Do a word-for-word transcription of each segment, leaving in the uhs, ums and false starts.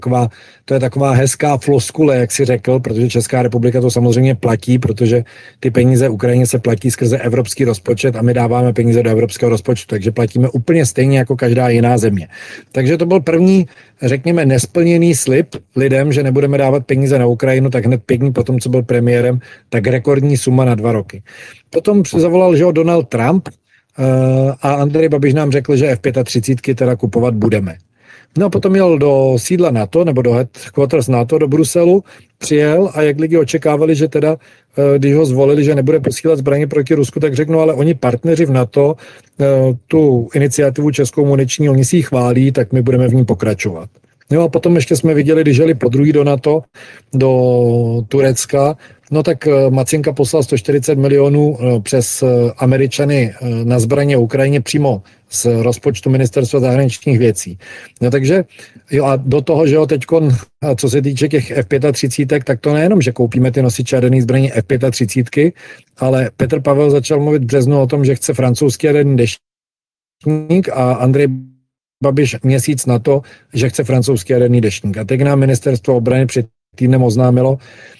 taková, to je taková hezká floskule, jak si řekl, protože Česká republika to samozřejmě platí, protože ty peníze Ukrajině se platí skrze evropský rozpočet a my dáváme peníze do evropského rozpočtu, takže platíme úplně stejně jako každá jiná země. Takže to byl první, řekněme, nesplněný slib lidem, že nebudeme dávat peníze na Ukrajinu, tak hned pět dní potom, co byl premiérem, tak rekordní suma na dva roky. Potom zavolal, že ho Donald Trump a Andrej Babiš nám řekl, že F třicet pět teda kupovat budeme. No a potom jel do sídla NATO, nebo do headquarters NATO, do Bruselu, přijel a jak lidi očekávali, že teda, když ho zvolili, že nebude posílat zbraně proti Rusku, tak řeknu, ale oni partneři v NATO tu iniciativu českou muniční, oni si ji chválí, tak my budeme v ní pokračovat. No a potom ještě jsme viděli, když jeli po druhý do NATO, do Turecka, no tak Macinka poslal sto čtyřicet milionů přes Američany na zbraně Ukrajině přímo z rozpočtu Ministerstva zahraničních věcí. No takže, jo a do toho, že jo teďkon, co se týče těch F třicet pět, tak to nejenom, že koupíme ty nosiče jaderných zbraní F třicet pět, ale Petr Pavel začal mluvit v březnu o tom, že chce francouzský jaderný deštník a Andrej Babiš měsíc na to, že chce francouzský jaderný deštník. A teď nám ministerstvo obrany před týdnem oznámilo,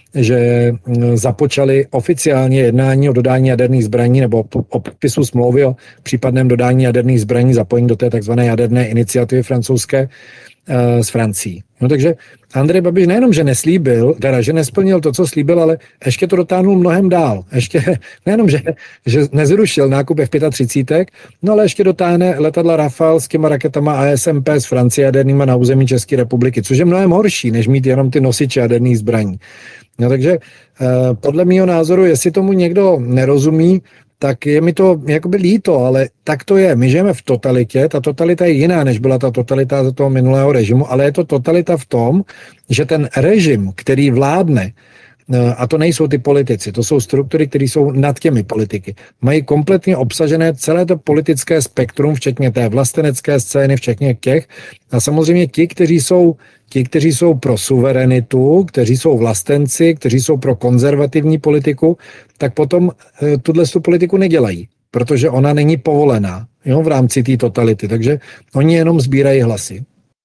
že započali oficiálně jednání o dodání jaderných zbraní nebo o podpisu smlouvy o případném dodání jaderných zbraní zapojení do té takzvané jaderné iniciativy francouzské s Francií. No takže Andrej Babiš nejenom, že neslíbil, teda, že nesplnil to, co slíbil, ale ještě to dotáhnul mnohem dál. Ještě nejenom, že, že nezrušil nákup F třicet pět, no ale ještě dotáhne letadla Rafale s těma raketama A S M P z Francie jadernýma na území České republiky, což je mnohem horší, než mít jenom ty nosiče jaderných zbraní. No takže eh, podle mýho názoru, jestli tomu někdo nerozumí, tak je mi to jakoby líto, ale tak to je. My žijeme v totalitě, ta totalita je jiná, než byla ta totalita za toho minulého režimu, ale je to totalita v tom, že ten režim, který vládne, a to nejsou ty politici, to jsou struktury, které jsou nad těmi politiky, mají kompletně obsažené celé to politické spektrum, včetně té vlastenecké scény, včetně těch, a samozřejmě ti, kteří jsou Ti, kteří jsou pro suverenitu, kteří jsou vlastenci, kteří jsou pro konzervativní politiku, tak potom e, tuhle tu politiku nedělají, protože ona není povolená, jo, v rámci té totality. Takže oni jenom sbírají hlasy.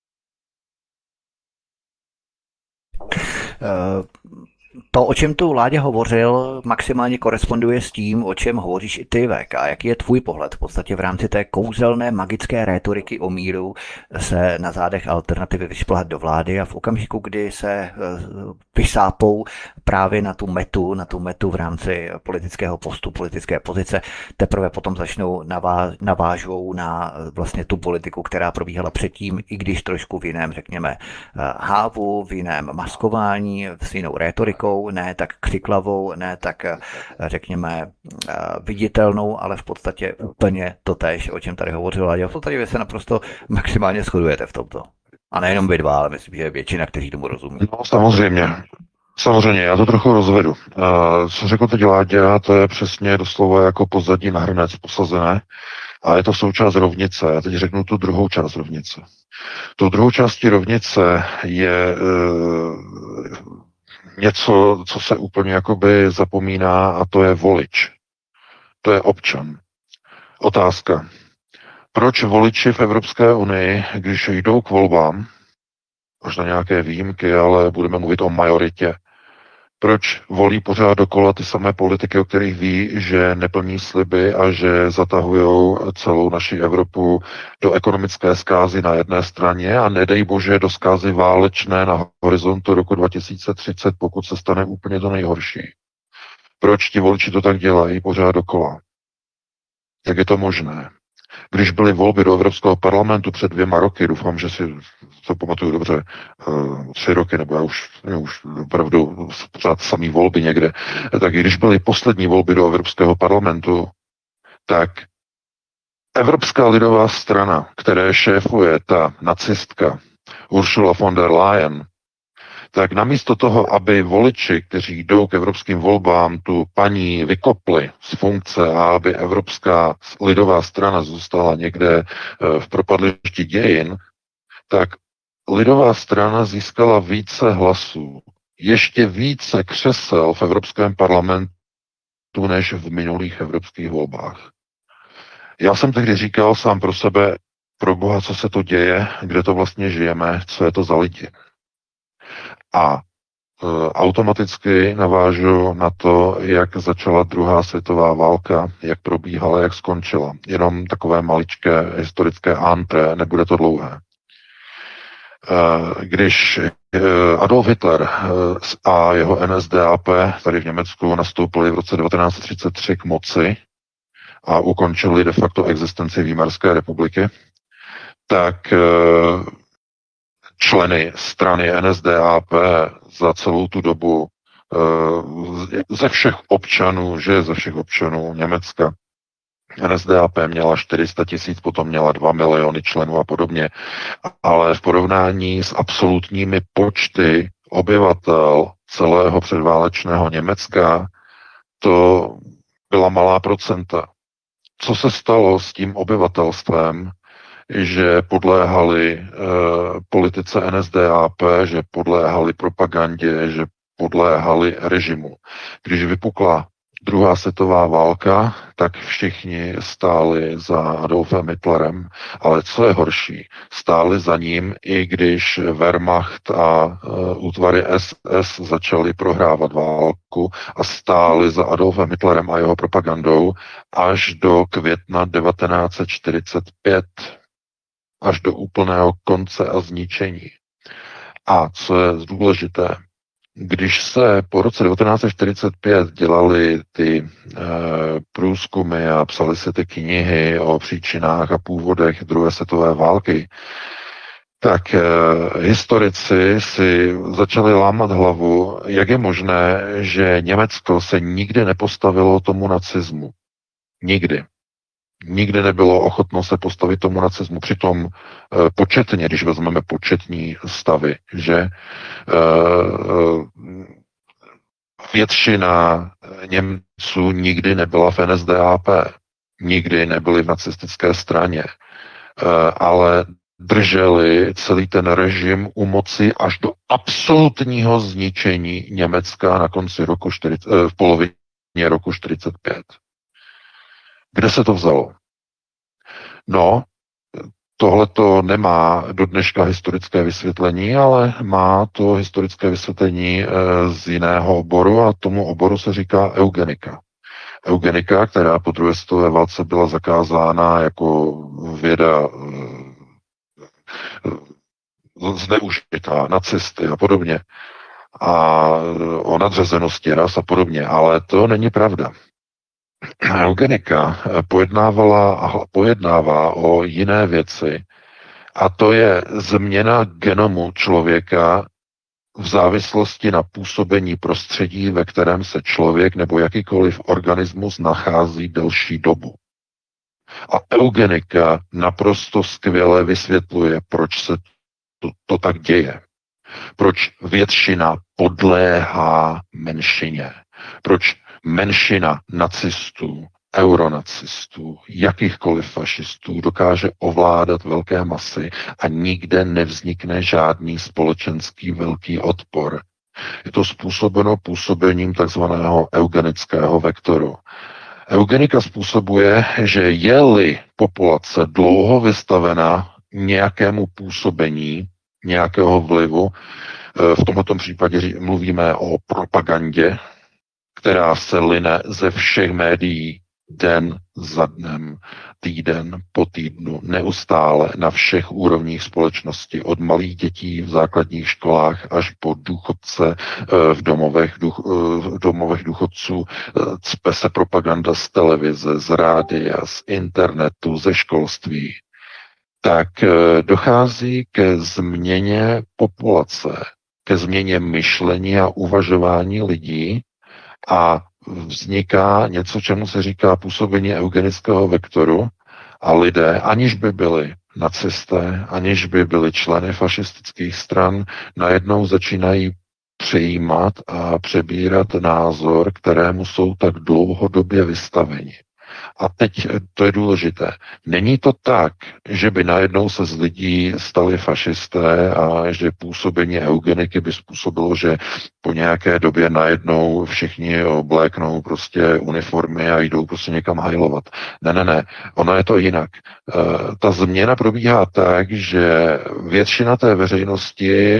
Uh... To, o čem tu Láďa hovořil, maximálně koresponduje s tím, o čem hovoříš i ty, V K. Jaký je tvůj pohled? V podstatě v rámci té kouzelné magické rétoriky o míru se na zádech alternativy vyšplhat do vlády a v okamžiku, kdy se vysápou právě na tu metu, na tu metu v rámci politického postu, politické pozice, teprve potom začnou navá, navážou na vlastně tu politiku, která probíhala předtím, i když trošku v jiném, řekněme, hávu, v jiném maskování, s jinou rétorikou, ne tak křiklavou, ne tak, řekněme, viditelnou, ale v podstatě úplně totéž, o čem tady hovořil Láďa. V podstatě vy se naprosto maximálně shodujete v tomto. A nejenom vy dva, ale myslím, že je většina, kteří tomu rozumí. No samozřejmě. Samozřejmě, já to trochu rozvedu. Uh, co řekl teď Láďa, to je přesně doslova jako pozadí na hrnec posazené a je to součást rovnice. Já teď řeknu tu druhou část rovnice. Tou druhou částí rovnice je uh, něco, co se úplně jakoby zapomíná, a to je volič. To je občan. Otázka. Proč voliči v Evropské unii, když jdou k volbám, možná nějaké výjimky, ale budeme mluvit o majoritě, proč volí pořád dokola ty samé politiky, o kterých ví, že neplní sliby a že zatahují celou naši Evropu do ekonomické zkázy na jedné straně a nedej bože do zkázy válečné na horizontu roku dva tisíce třicet, pokud se stane úplně to nejhorší. Proč ti voliči to tak dělají pořád dokola? Jak je to možné? Když byly volby do Evropského parlamentu před dvěma roky, doufám, že si to pamatuju dobře, uh, tři roky, nebo já už, ne, už opravdu pořád samý volby někde, tak když byly poslední volby do Evropského parlamentu, tak Evropská lidová strana, které šéfuje ta nacistka Ursula von der Leyen, tak namísto toho, aby voliči, kteří jdou k evropským volbám, tu paní vykopli z funkce a aby Evropská lidová strana zůstala někde v propadlišti dějin, tak lidová strana získala více hlasů, ještě více křesel v Evropském parlamentu než v minulých evropských volbách. Já jsem tehdy říkal sám pro sebe, pro Boha, co se to děje, kde to vlastně žijeme, co je to za lidi. A e, automaticky navážu na to, jak začala druhá světová válka, jak probíhala, jak skončila. Jenom takové maličké historické antré, nebude to dlouhé. Když Adolf Hitler a jeho N S D A P tady v Německu nastoupili v roce devatenáct set třicet tři k moci a ukončili de facto existenci Výmarské republiky, tak členy strany N S D A P za celou tu dobu ze všech občanů, že ze všech občanů Německa, N S D A P měla čtyři sta tisíc, potom měla dva miliony členů a podobně, ale v porovnání s absolutními počty obyvatel celého předválečného Německa to byla malá procenta. Co se stalo s tím obyvatelstvem, že podléhali e, politice N S D A P, že podléhali propagandě, že podléhali režimu. Když vypukla druhá světová válka, tak všichni stáli za Adolfem Hitlerem, ale co je horší, stáli za ním, i když Wehrmacht a uh, útvary S S začaly prohrávat válku a stáli za Adolfem Hitlerem a jeho propagandou až do května devatenáct set čtyřicet pět, až do úplného konce a zničení. A co je důležité, když se po roce devatenáct set čtyřicet pět dělaly ty e, průzkumy a psaly se ty knihy o příčinách a původech druhé světové války, tak e, historici si začali lámat hlavu, jak je možné, že Německo se nikdy nepostavilo tomu nacismu. Nikdy. Nikdy nebylo ochotno se postavit tomu nacismu. Přitom e, početně, když vezmeme početní stavy, že e, většina Němců nikdy nebyla v N S D A P, nikdy nebyli v nacistické straně, e, ale drželi celý ten režim u moci až do absolutního zničení Německa na konci roku čtyřicet, e, v polovině roku čtyřicet pět. Kde se to vzalo? No, tohle to nemá do dneška historické vysvětlení, ale má to historické vysvětlení e, z jiného oboru a tomu oboru se říká eugenika. Eugenika, která po druhé světové válce byla zakázána jako věda e, zneužitá, nacisty a podobně. A o nadřazenosti ras a podobně, ale to není pravda. Eugenika pojednávala a pojednává o jiné věci a to je změna genomu člověka v závislosti na působení prostředí, ve kterém se člověk nebo jakýkoliv organismus nachází delší dobu. A eugenika naprosto skvěle vysvětluje, proč se to, to tak děje. Proč většina podléhá menšině. Proč menšina nacistů, euronacistů, jakýchkoliv fašistů dokáže ovládat velké masy a nikde nevznikne žádný společenský velký odpor. Je to způsobeno působením takzvaného eugenického vektoru. Eugenika způsobuje, že je-li populace dlouho vystavena nějakému působení, nějakého vlivu, v tomto případě mluvíme o propagandě, která se line ze všech médií den za dnem, týden po týdnu, neustále na všech úrovních společnosti, od malých dětí v základních školách až po důchodce v domovech, duch, v domovech důchodců. Cpe se propaganda z televize, z rádia, z internetu, ze školství. Tak dochází ke změně populace, ke změně myšlení a uvažování lidí, a vzniká něco, čemu se říká působení eugenického vektoru a lidé, aniž by byli nacisté, aniž by byli členy fašistických stran, najednou začínají přijímat a přebírat názor, kterému jsou tak dlouhodobě vystaveni. A teď to je důležité. Není to tak, že by najednou se z lidí stali fašisté a že působení eugeniky by způsobilo, že po nějaké době najednou všichni obléknou prostě uniformy a jdou prostě někam hajlovat. Ne, ne, ne. Ono je to jinak. Ta změna probíhá tak, že většina té veřejnosti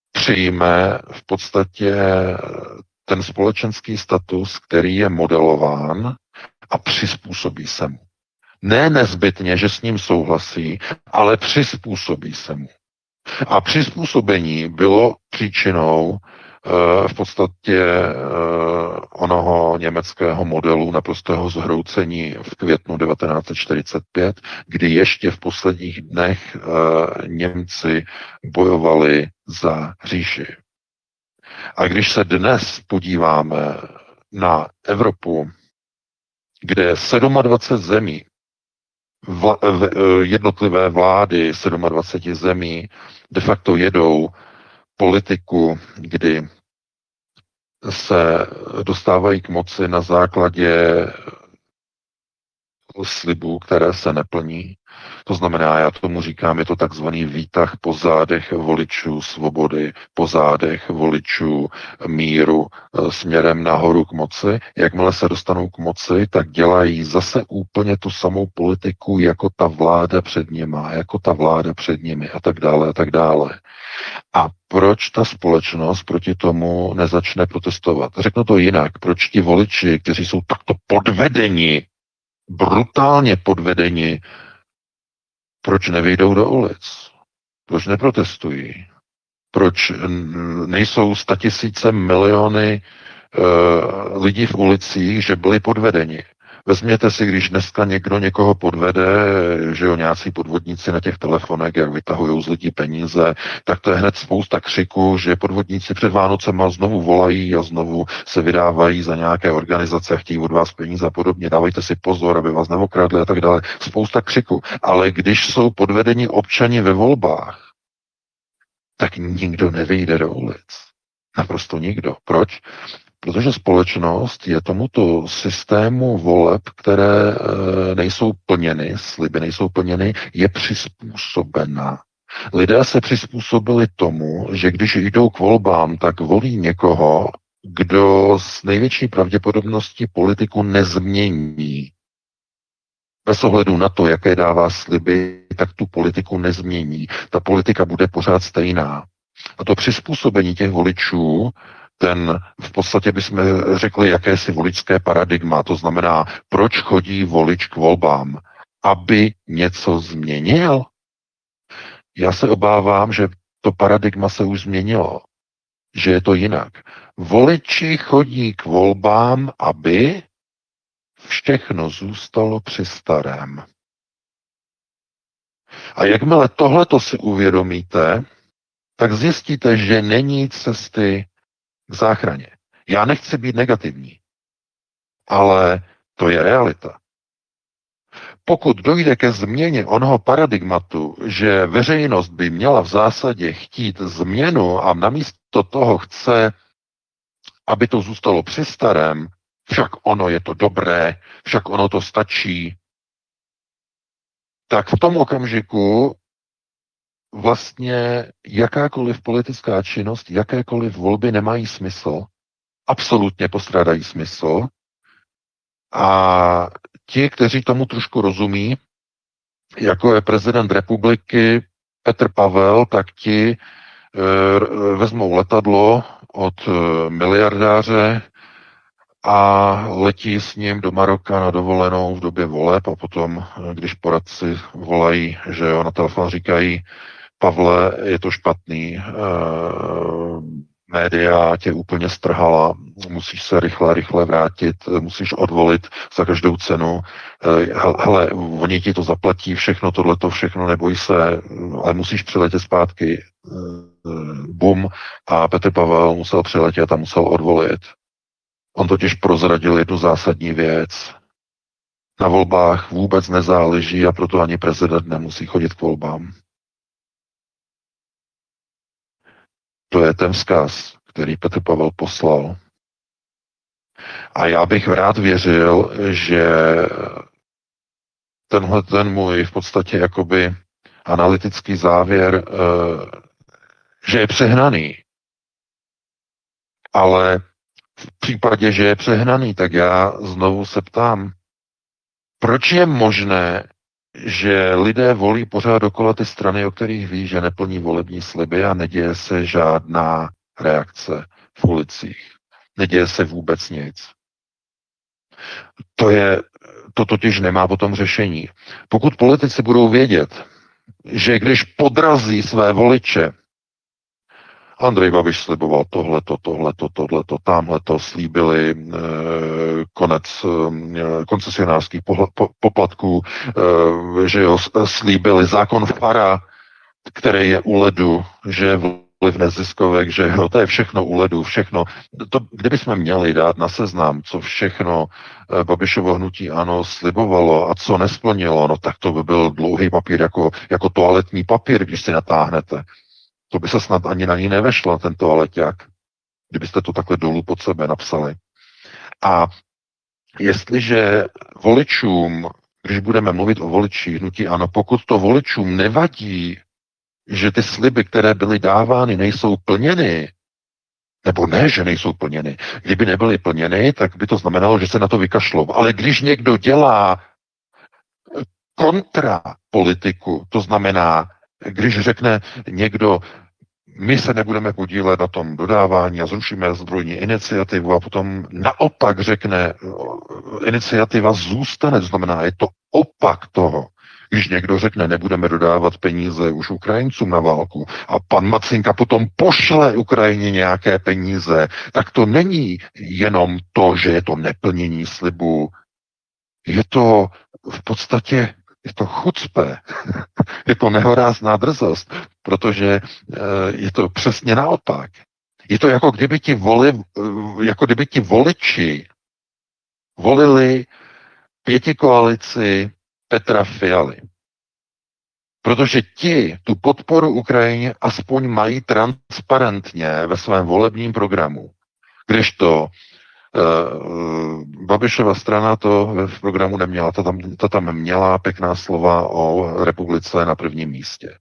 přijme v podstatě ten společenský status, který je modelován a přizpůsobí se mu. Ne nezbytně, že s ním souhlasí, ale přizpůsobí se mu. A přizpůsobení bylo příčinou v podstatě onoho německého modelu naprostého zhroucení v květnu devatenáct set čtyřicet pět, kdy ještě v posledních dnech Němci bojovali za říši. A když se dnes podíváme na Evropu, kde dvacet sedm zemí, vla, jednotlivé vlády dvacet sedm zemí de facto jedou politiku, kdy se dostávají k moci na základě slibů, které se neplní. To znamená, já tomu říkám, je to takzvaný výtah po zádech voličů svobody, po zádech voličů míru směrem nahoru k moci. Jakmile se dostanou k moci, tak dělají zase úplně tu samou politiku, jako ta vláda před nima, jako ta vláda před nimi a tak dále a tak dále. A proč ta společnost proti tomu nezačne protestovat? Řeknu to jinak. Proč ti voliči, kteří jsou takto podvedeni, brutálně podvedeni, proč nevyjdou do ulic? Proč neprotestují? Proč nejsou statisíce miliony uh, lidí v ulicích, že byli podvedeni? Vezměte si, když dneska někdo někoho podvede, že jo, nějací podvodníci na těch telefonech, jak vytahují z lidí peníze, tak to je hned spousta křiku, že podvodníci před Vánocema znovu volají a znovu se vydávají za nějaké organizace a chtějí od vás peníze a podobně. Dávejte si pozor, aby vás neokradli a tak dále. Spousta křiku. Ale když jsou podvedeni občani ve volbách, tak nikdo nevyjde do ulic. Naprosto nikdo. Proč? Protože společnost je tomuto systému voleb, které e, nejsou plněny, sliby nejsou plněny, je přizpůsobena. Lidé se přizpůsobili tomu, že když jdou k volbám, tak volí někoho, kdo s největší pravděpodobností politiku nezmění. Bez ohledu na to, jaké dává sliby, tak tu politiku nezmění. Ta politika bude pořád stejná. A to přizpůsobení těch voličů, ten v podstatě bychom řekli jakési voličské paradigma, to znamená, proč chodí volič k volbám, aby něco změnil? Já se obávám, že to paradigma se už změnilo, že je to jinak. Voliči chodí k volbám, aby všechno zůstalo při starém. A jakmile tohleto si uvědomíte, tak zjistíte, že není cesty k záchraně. Já nechci být negativní, ale to je realita. Pokud dojde ke změně onoho paradigmatu, že veřejnost by měla v zásadě chtít změnu a namísto toho chce, aby to zůstalo při starém, však ono je to dobré, však ono to stačí, tak v tom okamžiku vlastně jakákoliv politická činnost, jakékoliv volby nemají smysl, absolutně postrádají smysl a ti, kteří tomu trošku rozumí, jako je prezident republiky Petr Pavel, tak ti e, vezmou letadlo od e, miliardáře a letí s ním do Maroka na dovolenou v době voleb a potom, když poradci volají, že jo, na telefon říkají, Pavle, je to špatný, e, média tě úplně strhala, musíš se rychle, rychle vrátit, musíš odvolit za každou cenu. Hele, oni ti to zaplatí, všechno tohleto, všechno, neboj se, ale musíš přiletět zpátky. Bum. A Petr Pavel musel přiletět a musel odvolit. On totiž prozradil jednu zásadní věc. Na volbách vůbec nezáleží a proto ani prezident nemusí chodit k volbám. To je ten vzkaz, který Petr Pavel poslal. A já bych rád věřil, že tenhle ten můj v podstatě jakoby analytický závěr, že je přehnaný. Ale v případě, že je přehnaný, tak já znovu se ptám, proč je možné, že lidé volí pořád dokola ty strany, o kterých ví, že neplní volební sliby a neděje se žádná reakce v ulicích. Neděje se vůbec nic. To je, to totiž nemá potom řešení. Pokud politici budou vědět, že když podrazí své voliče, Andrej Babiš sliboval tohleto, tohleto, tohleto, tamhleto, slíbili e, konec e, koncesionářských pohla, po, poplatků, e, že jo, slíbili zákon Fara, který je u ledu, že je vliv neziskovek, že jo, to je všechno u ledu, všechno. To, kdybychom měli dát na seznam, co všechno e, Babišovo hnutí ANO slibovalo a co nesplnilo, no tak to by byl dlouhý papír jako, jako toaletní papír, když si natáhnete. To by se snad ani na ní nevešlo, ten toaleťák, kdybyste to takhle dolů pod sebe napsali. A jestliže voličům, když budeme mluvit o voličích hnutí ANO, pokud to voličům nevadí, že ty sliby, které byly dávány, nejsou plněny, nebo ne, že nejsou plněny. Kdyby nebyly plněny, tak by to znamenalo, že se na to vykašlou. Ale když někdo dělá kontrapolitiku, to znamená, když řekne někdo, my se nebudeme podílet na tom dodávání a zrušíme zbrojní iniciativu a potom naopak řekne, iniciativa zůstane, to znamená, je to opak toho. Když někdo řekne, nebudeme dodávat peníze už Ukrajincům na válku a pan Macinka potom pošle Ukrajině nějaké peníze, tak to není jenom to, že je to neplnění slibu. Je to v podstatě je to chucpe, je to nehorázná drzost, protože je to přesně naopak. Je to jako kdyby ti, voli, jako kdyby ti voliči volili pětikoalici Petra Fialy. Protože ti tu podporu Ukrajině aspoň mají transparentně ve svém volebním programu. Kdežto Uh, Babišova strana to v programu neměla, ta tam, ta tam měla pěkná slova o republice na prvním místě.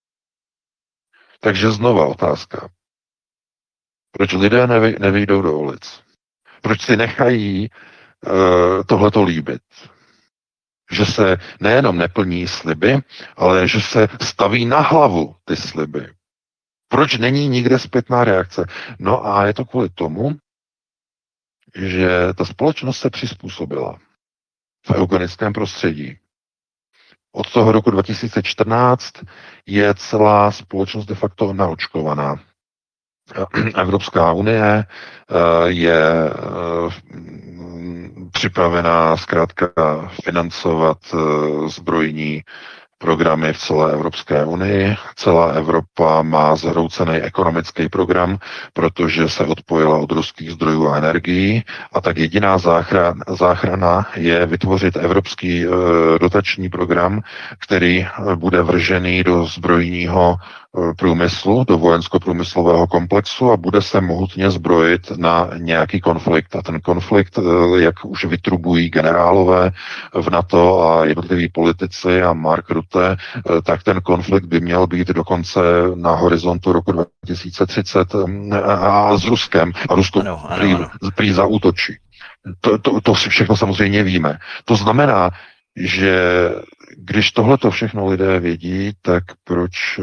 Takže znova otázka. Proč lidé nevy, nevyjdou do ulic? Proč si nechají uh, tohleto líbit? Že se nejenom neplní sliby, ale že se staví na hlavu ty sliby. Proč není nikde zpětná reakce? No a je to kvůli tomu, že ta společnost se přizpůsobila v eugenickém prostředí. Od toho roku dva tisíce čtrnáct je celá společnost de facto naočkovaná. Evropská unie je připravená zkrátka financovat zbrojní programy v celé Evropské unii. Celá Evropa má zhroucený ekonomický program, protože se odpojila od ruských zdrojů a energií a tak jediná záchrana, záchrana je vytvořit evropský e, dotační program, který bude vržený do zbrojního e, průmyslu, do vojensko-průmyslového komplexu a bude se mohutně zbrojit na nějaký konflikt. A ten konflikt, e, jak už vytrubují generálové v NATO a jednotliví politici a Mark Rutte, tak ten konflikt by měl být dokonce na horizontu roku dva tisíce třicet a s Ruskem. A Rusko ano, ano, prý, ano. prý zaútočí. To, to, to si všechno samozřejmě víme. To znamená, že když tohleto všechno lidé vědí, tak proč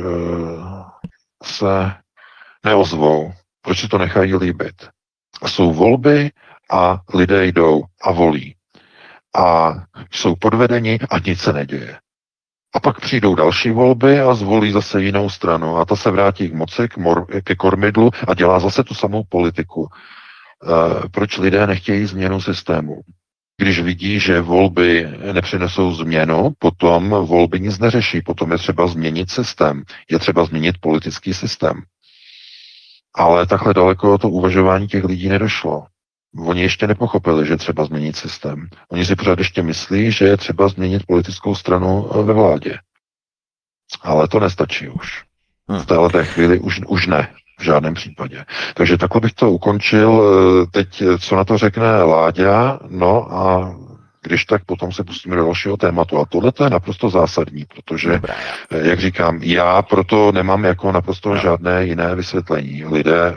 se neozvou? Proč si to nechají líbit? Jsou volby a lidé jdou a volí. A jsou podvedeni a nic se neděje. A pak přijdou další volby a zvolí zase jinou stranu. A ta se vrátí k moci, k mor- ke kormidlu a dělá zase tu samou politiku. E, proč lidé nechtějí změnu systému? Když vidí, že volby nepřinesou změnu, potom volby nic neřeší. Potom je třeba změnit systém. Je třeba změnit politický systém. Ale takhle daleko to uvažování těch lidí nedošlo. Oni ještě nepochopili, že je třeba změnit systém. Oni si pořád ještě myslí, že je třeba změnit politickou stranu ve vládě. Ale to nestačí už. V této chvíli už, už ne. V žádném případě. Takže takhle bych to ukončil. Teď, co na to řekne Láďa, no a Když tak potom se pustíme do dalšího tématu. A tohle je naprosto zásadní, protože, Dobrá, jak říkám, já proto nemám jako naprosto no. žádné jiné vysvětlení. Lidé,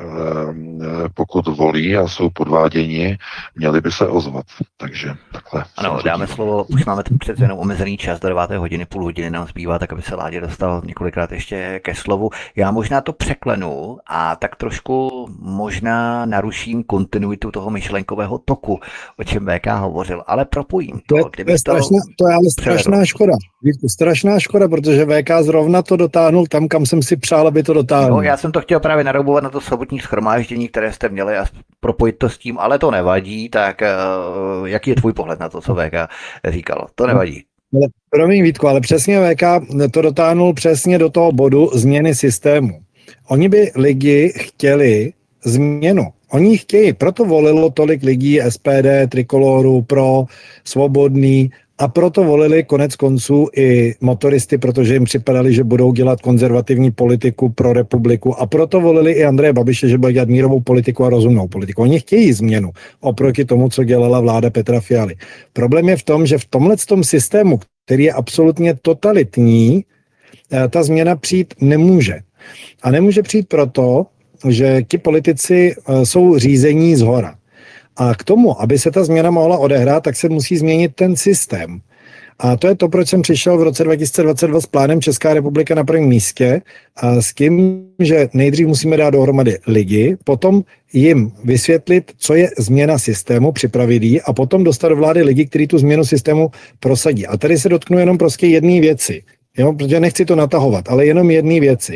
pokud volí a jsou podváděni, měli by se ozvat. Takže takhle. Ano, dáme slovo, už máme přece jenom omezený čas, do deváté hodiny, půl hodiny nám zbývá, tak aby se Láďa dostal několikrát ještě ke slovu. Já možná to překlenu a tak trošku možná naruším kontinuitu toho myšlenkového toku, o čem V K hovořil, ale propojím to. To je, to je, strašná, to je ale strašná škoda. Strašná škoda, protože V K zrovna to dotáhnul tam, kam jsem si přál, aby to dotáhnul. No, já jsem to chtěl právě naroubovat na to sobotní shromáždění, které jste měli a propojit to s tím, ale to nevadí, tak uh, jaký je tvůj pohled na to, co V K říkal? To nevadí. Ale, promiň Vítku, ale přesně V K to dotáhnul přesně do toho bodu změny systému. Oni by lidi chtěli změnu. Oni chtějí, proto volilo tolik lidí S P D, Trikoloru, Pro, Svobodný a proto volili konec konců i motoristy, protože jim připadali, že budou dělat konzervativní politiku pro republiku a proto volili i Andreje Babiše, že bude dělat mírovou politiku a rozumnou politiku. Oni chtějí změnu oproti tomu, co dělala vláda Petra Fialy. Problém je v tom, že v tomhletom systému, který je absolutně totalitní, ta změna přijít nemůže. A nemůže přijít proto, že ti politici jsou řízení zhora. A k tomu, aby se ta změna mohla odehrát, tak se musí změnit ten systém. A to je to, proč jsem přišel v roce dva tisíce dvacet dva s plánem Česká republika na prvním místě a s tím, že nejdřív musíme dát dohromady lidi, potom jim vysvětlit, co je změna systému, připravit ji a potom dostat do vlády lidi, kteří tu změnu systému prosadí. A tady se dotknu jenom prostě jedné věci, jo? Protože nechci to natahovat, ale jenom jedné věci.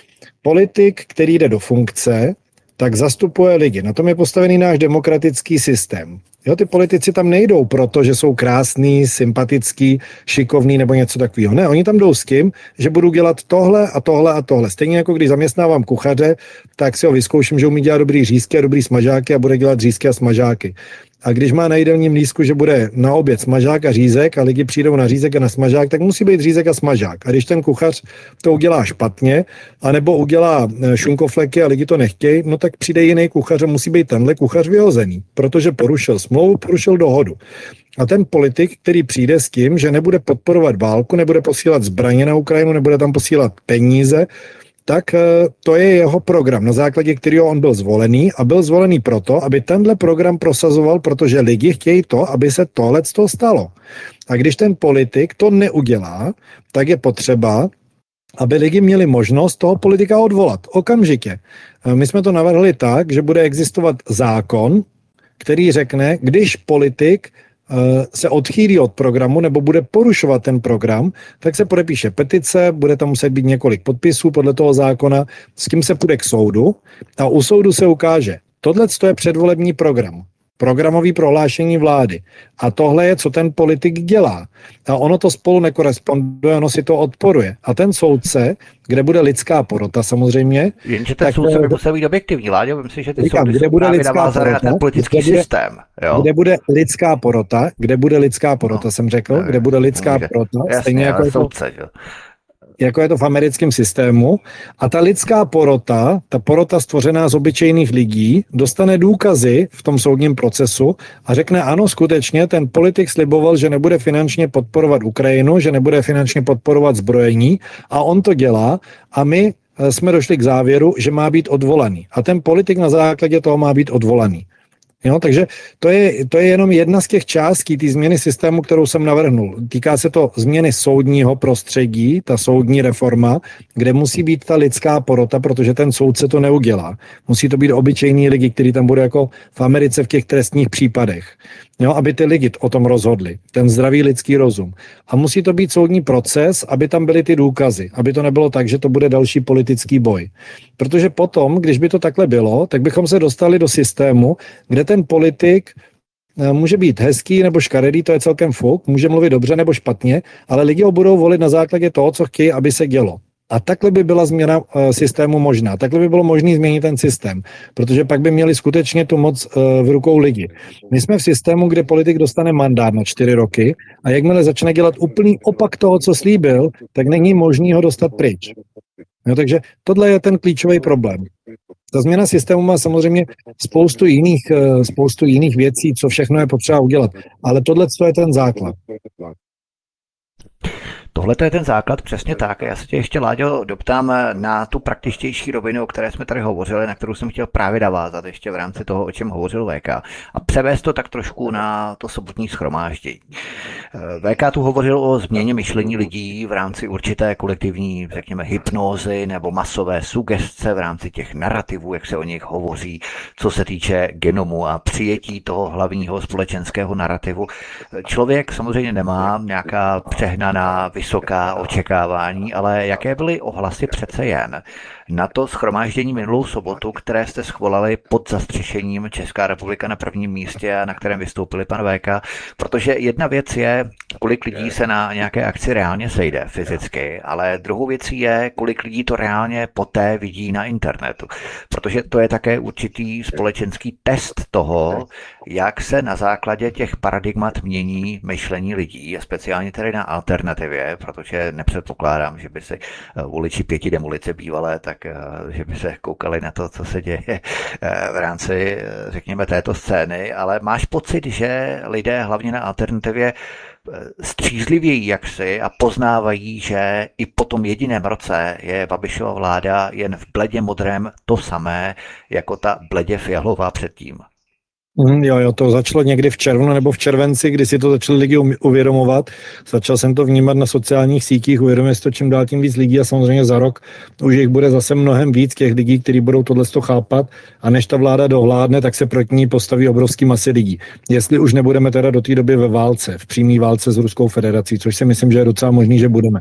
Politik, který jde do funkce, tak zastupuje lidi. Na tom je postavený náš demokratický systém. Jo, ty politici tam nejdou proto, že jsou krásný, sympatický, šikovný nebo něco takového. Ne, oni tam jdou s tím, že budu dělat tohle a tohle a tohle. Stejně jako když zaměstnávám kuchaře, tak si ho vyzkouším, že umí dělat dobrý řízky a dobrý smažáky a bude dělat řízky a smažáky. A když má na jídelním lístku, že bude na oběd smažák a řízek a lidi přijdou na řízek a na smažák, tak musí být řízek a smažák. A když ten kuchař to udělá špatně, anebo udělá šunkofleky a lidi to nechtějí, no tak přijde jiný kuchař a musí být tenhle kuchař vyhozený, protože porušil smlouvu, porušil dohodu. A ten politik, který přijde s tím, že nebude podporovat válku, nebude posílat zbraně na Ukrajinu, nebude tam posílat peníze, tak to je jeho program, na základě kterého on byl zvolený a byl zvolený proto, aby tenhle program prosazoval, protože lidi chtějí to, aby se tohle stalo. A když ten politik to neudělá, tak je potřeba, aby lidi měli možnost toho politika odvolat okamžitě. My jsme to navrhli tak, že bude existovat zákon, který řekne, když politik se odchýlí od programu nebo bude porušovat ten program, tak se podepíše petice, bude tam muset být několik podpisů podle toho zákona, s tím se půjde k soudu a u soudu se ukáže, tohle je předvolební program, programový prohlášení vlády a tohle je, co ten politik dělá. A ono to spolu nekoresponduje, ono si to odporuje. A ten soudce, kde bude lidská porota samozřejmě... Jenže ten soudce by musel být objektivní, Láďo, myslím, že ty říkám, soudy kde bude lidská porota, na ten politický kde bude, systém. Jo? Kde bude lidská porota, kde bude lidská porota, no, jsem řekl, nevím, kde bude lidská nevím, porota, jasně, stejně jako soudce, to, jako je to v americkém systému. A ta lidská porota, ta porota stvořená z obyčejných lidí, dostane důkazy v tom soudním procesu a řekne ano, skutečně ten politik sliboval, že nebude finančně podporovat Ukrajinu, že nebude finančně podporovat zbrojení a on to dělá a my jsme došli k závěru, že má být odvolaný. A ten politik na základě toho má být odvolaný. Jo, takže to je, to je jenom jedna z těch částí té změny systému, kterou jsem navrhnul. Týká se to změny soudního prostředí, ta soudní reforma, kde musí být ta lidská porota, protože ten soudce to neudělá. Musí to být obyčejní lidi, kteří tam budou jako v Americe v těch trestních případech. Jo, aby ty lidi o tom rozhodli. Ten zdravý lidský rozum. A musí to být soudní proces, aby tam byly ty důkazy. Aby to nebylo tak, že to bude další politický boj. Protože potom, když by to takhle bylo, tak bychom se dostali do systému, kde ten politik může být hezký nebo škaredý, to je celkem fuk, může mluvit dobře nebo špatně, ale lidi ho budou volit na základě toho, co chtějí, aby se dělo. A takhle by byla změna systému možná. Takhle by bylo možné změnit ten systém, protože pak by měli skutečně tu moc v rukou lidi. My jsme v systému, kde politik dostane mandát na čtyři roky a jakmile začne dělat úplný opak toho, co slíbil, tak není možný ho dostat pryč. No, takže tohle je ten klíčový problém. Ta změna systému má samozřejmě spoustu jiných, spoustu jiných věcí, co všechno je potřeba udělat. Ale tohle je ten základ. Tohle je ten základ, přesně tak. Já se tě ještě, Láďo, doptám na tu praktičtější rovinu, o které jsme tady hovořili, na kterou jsem chtěl právě navázat ještě v rámci toho, o čem hovořil V K. A převést to tak trošku na to sobotní shromáždění. V K tu hovořil o změně myšlení lidí v rámci určité kolektivní, řekněme, hypnózy nebo masové sugestce v rámci těch narrativů, jak se o nich hovoří, co se týče genomu a přijetí toho hlavního společenského narrativu. Člověk samozřejmě nemá nějaká přehnaná vysoká očekávání, ale jaké byly ohlasy přece jen na to shromáždění minulou sobotu, které jste schvolali pod zastřešením Česká republika na prvním místě a na kterém vystoupili pan V K, protože jedna věc je, kolik lidí se na nějaké akci reálně sejde fyzicky, ale druhou věcí je, kolik lidí to reálně poté vidí na internetu, protože to je také určitý společenský test toho, jak se na základě těch paradigmat mění myšlení lidí, a speciálně tedy na alternativě, protože nepředpokládám, že by si voliči pěti demolice bývalé, tak že by se koukali na to, co se děje v rámci, řekněme, této scény, ale máš pocit, že lidé hlavně na alternativě střízlivějí jaksi a poznávají, že i po tom jediném roce je Babišova vláda jen v bledě modrém to samé, jako ta bledě fialová předtím. Mm, jo, jo, to začalo někdy v červnu nebo v červenci, kdy si to začali lidi uvědomovat. Začal jsem to vnímat na sociálních sítích, uvědomuje si to čím dál tím víc lidí a samozřejmě za rok už jich bude zase mnohem víc těch lidí, kteří budou tohle chápat a než ta vláda dohládne, tak se proti ní postaví obrovský masy lidí. Jestli už nebudeme teda do té doby ve válce, v přímé válce s Ruskou federací, což si myslím, že je docela možný, že budeme.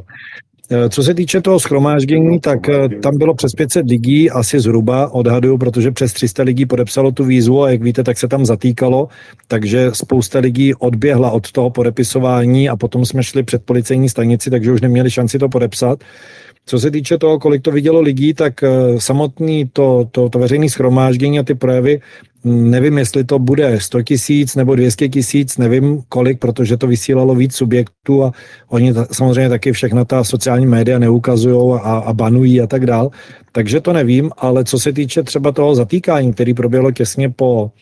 Co se týče toho shromáždění, tak tam bylo přes pět set lidí, asi zhruba odhaduju, protože přes tři sta lidí podepsalo tu výzvu a jak víte, tak se tam zatýkalo, takže spousta lidí odběhla od toho podepisování a potom jsme šli před policejní stanici, takže už neměli šanci to podepsat. Co se týče toho, kolik to vidělo lidí, tak samotný to, to, to veřejné shromáždění a ty projevy, nevím, jestli to bude sto tisíc nebo dvě stě tisíc, nevím kolik, protože to vysílalo víc subjektů a oni ta, samozřejmě taky všechna ta sociální média neukazují a, a banují a tak dál. Takže to nevím, ale co se týče třeba toho zatýkání, který proběhlo těsně po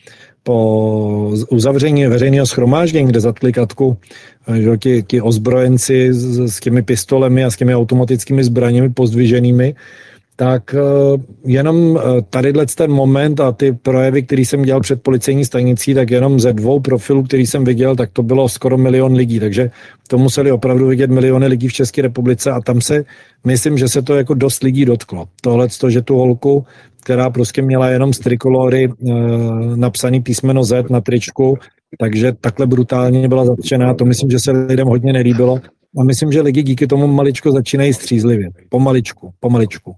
po uzavření veřejného shromáždění, kde zatkli Katku že, ti, ti ozbrojenci s, s těmi pistolemi a s těmi automatickými zbraněmi pozdviženými, tak jenom tadyhle ten moment a ty projevy, který jsem dělal před policejní stanicí, tak jenom ze dvou profilů, který jsem viděl, tak to bylo skoro milion lidí, takže to museli opravdu vidět miliony lidí v České republice a tam se, myslím, že se to jako dost lidí dotklo. Tohle, že tu holku, která prostě měla jenom z trikolory e, napsaný písmeno Z na tričku, takže takhle brutálně byla zatčená, to myslím, že se lidem hodně nelíbilo a myslím, že lidi díky tomu maličko začínají střízlivě. Pomaličku, pomaličku.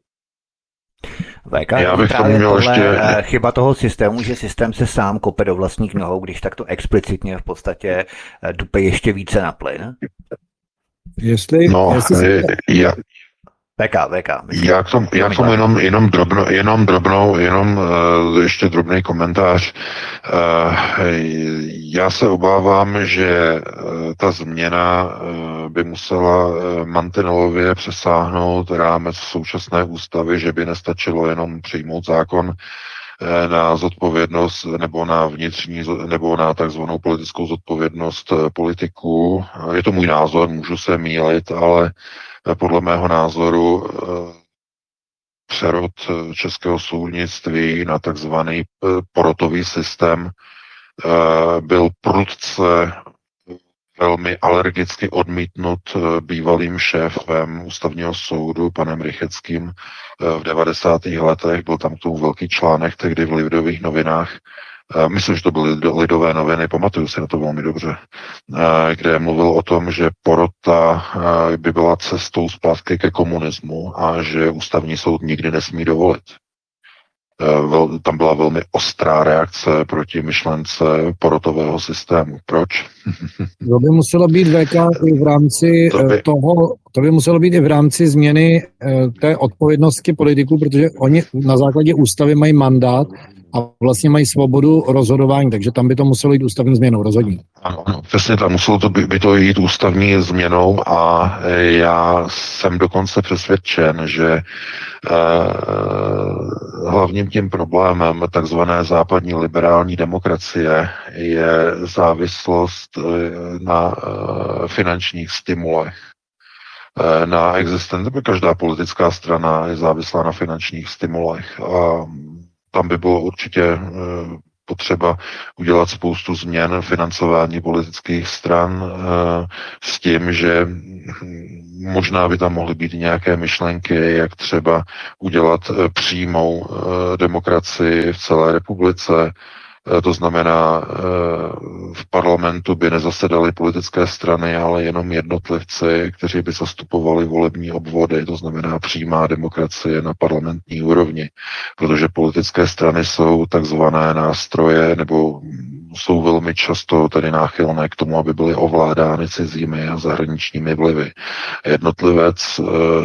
V K, Já bych právě měl tohle ještě... chyba toho systému, že systém se sám kope do vlastních nohou, když takto explicitně v podstatě dupe ještě více na plyn. Jestli, no, jestli já, V K, V K. Já k tomu, já k tomu jenom, jenom, drobno, jenom drobnou, jenom uh, ještě drobný komentář. Uh, já se obávám, že uh, ta změna uh, by musela uh, mantinelově přesáhnout rámec současné ústavy, že by nestačilo jenom přijmout zákon na zodpovědnost nebo na vnitřní nebo na takzvanou politickou zodpovědnost politiků. Je to můj názor, můžu se mýlit, ale podle mého názoru přerod českého soudnictví na takzvaný porotový systém byl prudce velmi alergicky odmítnut bývalým šéfem ústavního soudu, panem Rycheckým, v devadesátých letech. Byl tam k tomu velký článek tehdy v Lidových novinách. Myslím, že to byly Lidové noviny, pamatuju si na to velmi dobře, kde mluvil o tom, že porota by byla cestou zpátky ke komunismu a že ústavní soud nikdy nesmí dovolit. Tam byla velmi ostrá reakce proti myšlence porotového systému. Proč? To by muselo být V K i v rámci to by... toho, to by muselo být i v rámci změny té odpovědnosti politiků, protože oni na základě ústavy mají mandát, a vlastně mají svobodu rozhodování, takže tam by to muselo jít ústavní změnou, rozhodně. Ano, ano, přesně tak, muselo to by, by to jít ústavní změnou a já jsem dokonce přesvědčen, že eh, hlavním tím problémem takzvané západní liberální demokracie je závislost eh, na eh, finančních stimulech. Eh, na existenci, každá politická strana je závislá na finančních stimulech a tam by bylo určitě eh, potřeba udělat spoustu změn financování politických stran e, s tím, že možná by tam mohly být nějaké myšlenky, jak třeba udělat e, přímou e, demokracii v celé republice. E, to znamená, e, v parlamentu by nezasedaly politické strany, ale jenom jednotlivci, kteří by zastupovali volební obvody, to znamená přímá demokracie na parlamentní úrovni, protože politické strany jsou takzvané nástroje nebo jsou velmi často tedy náchylné k tomu, aby byly ovládány cizími a zahraničními vlivy. Jednotlivec e,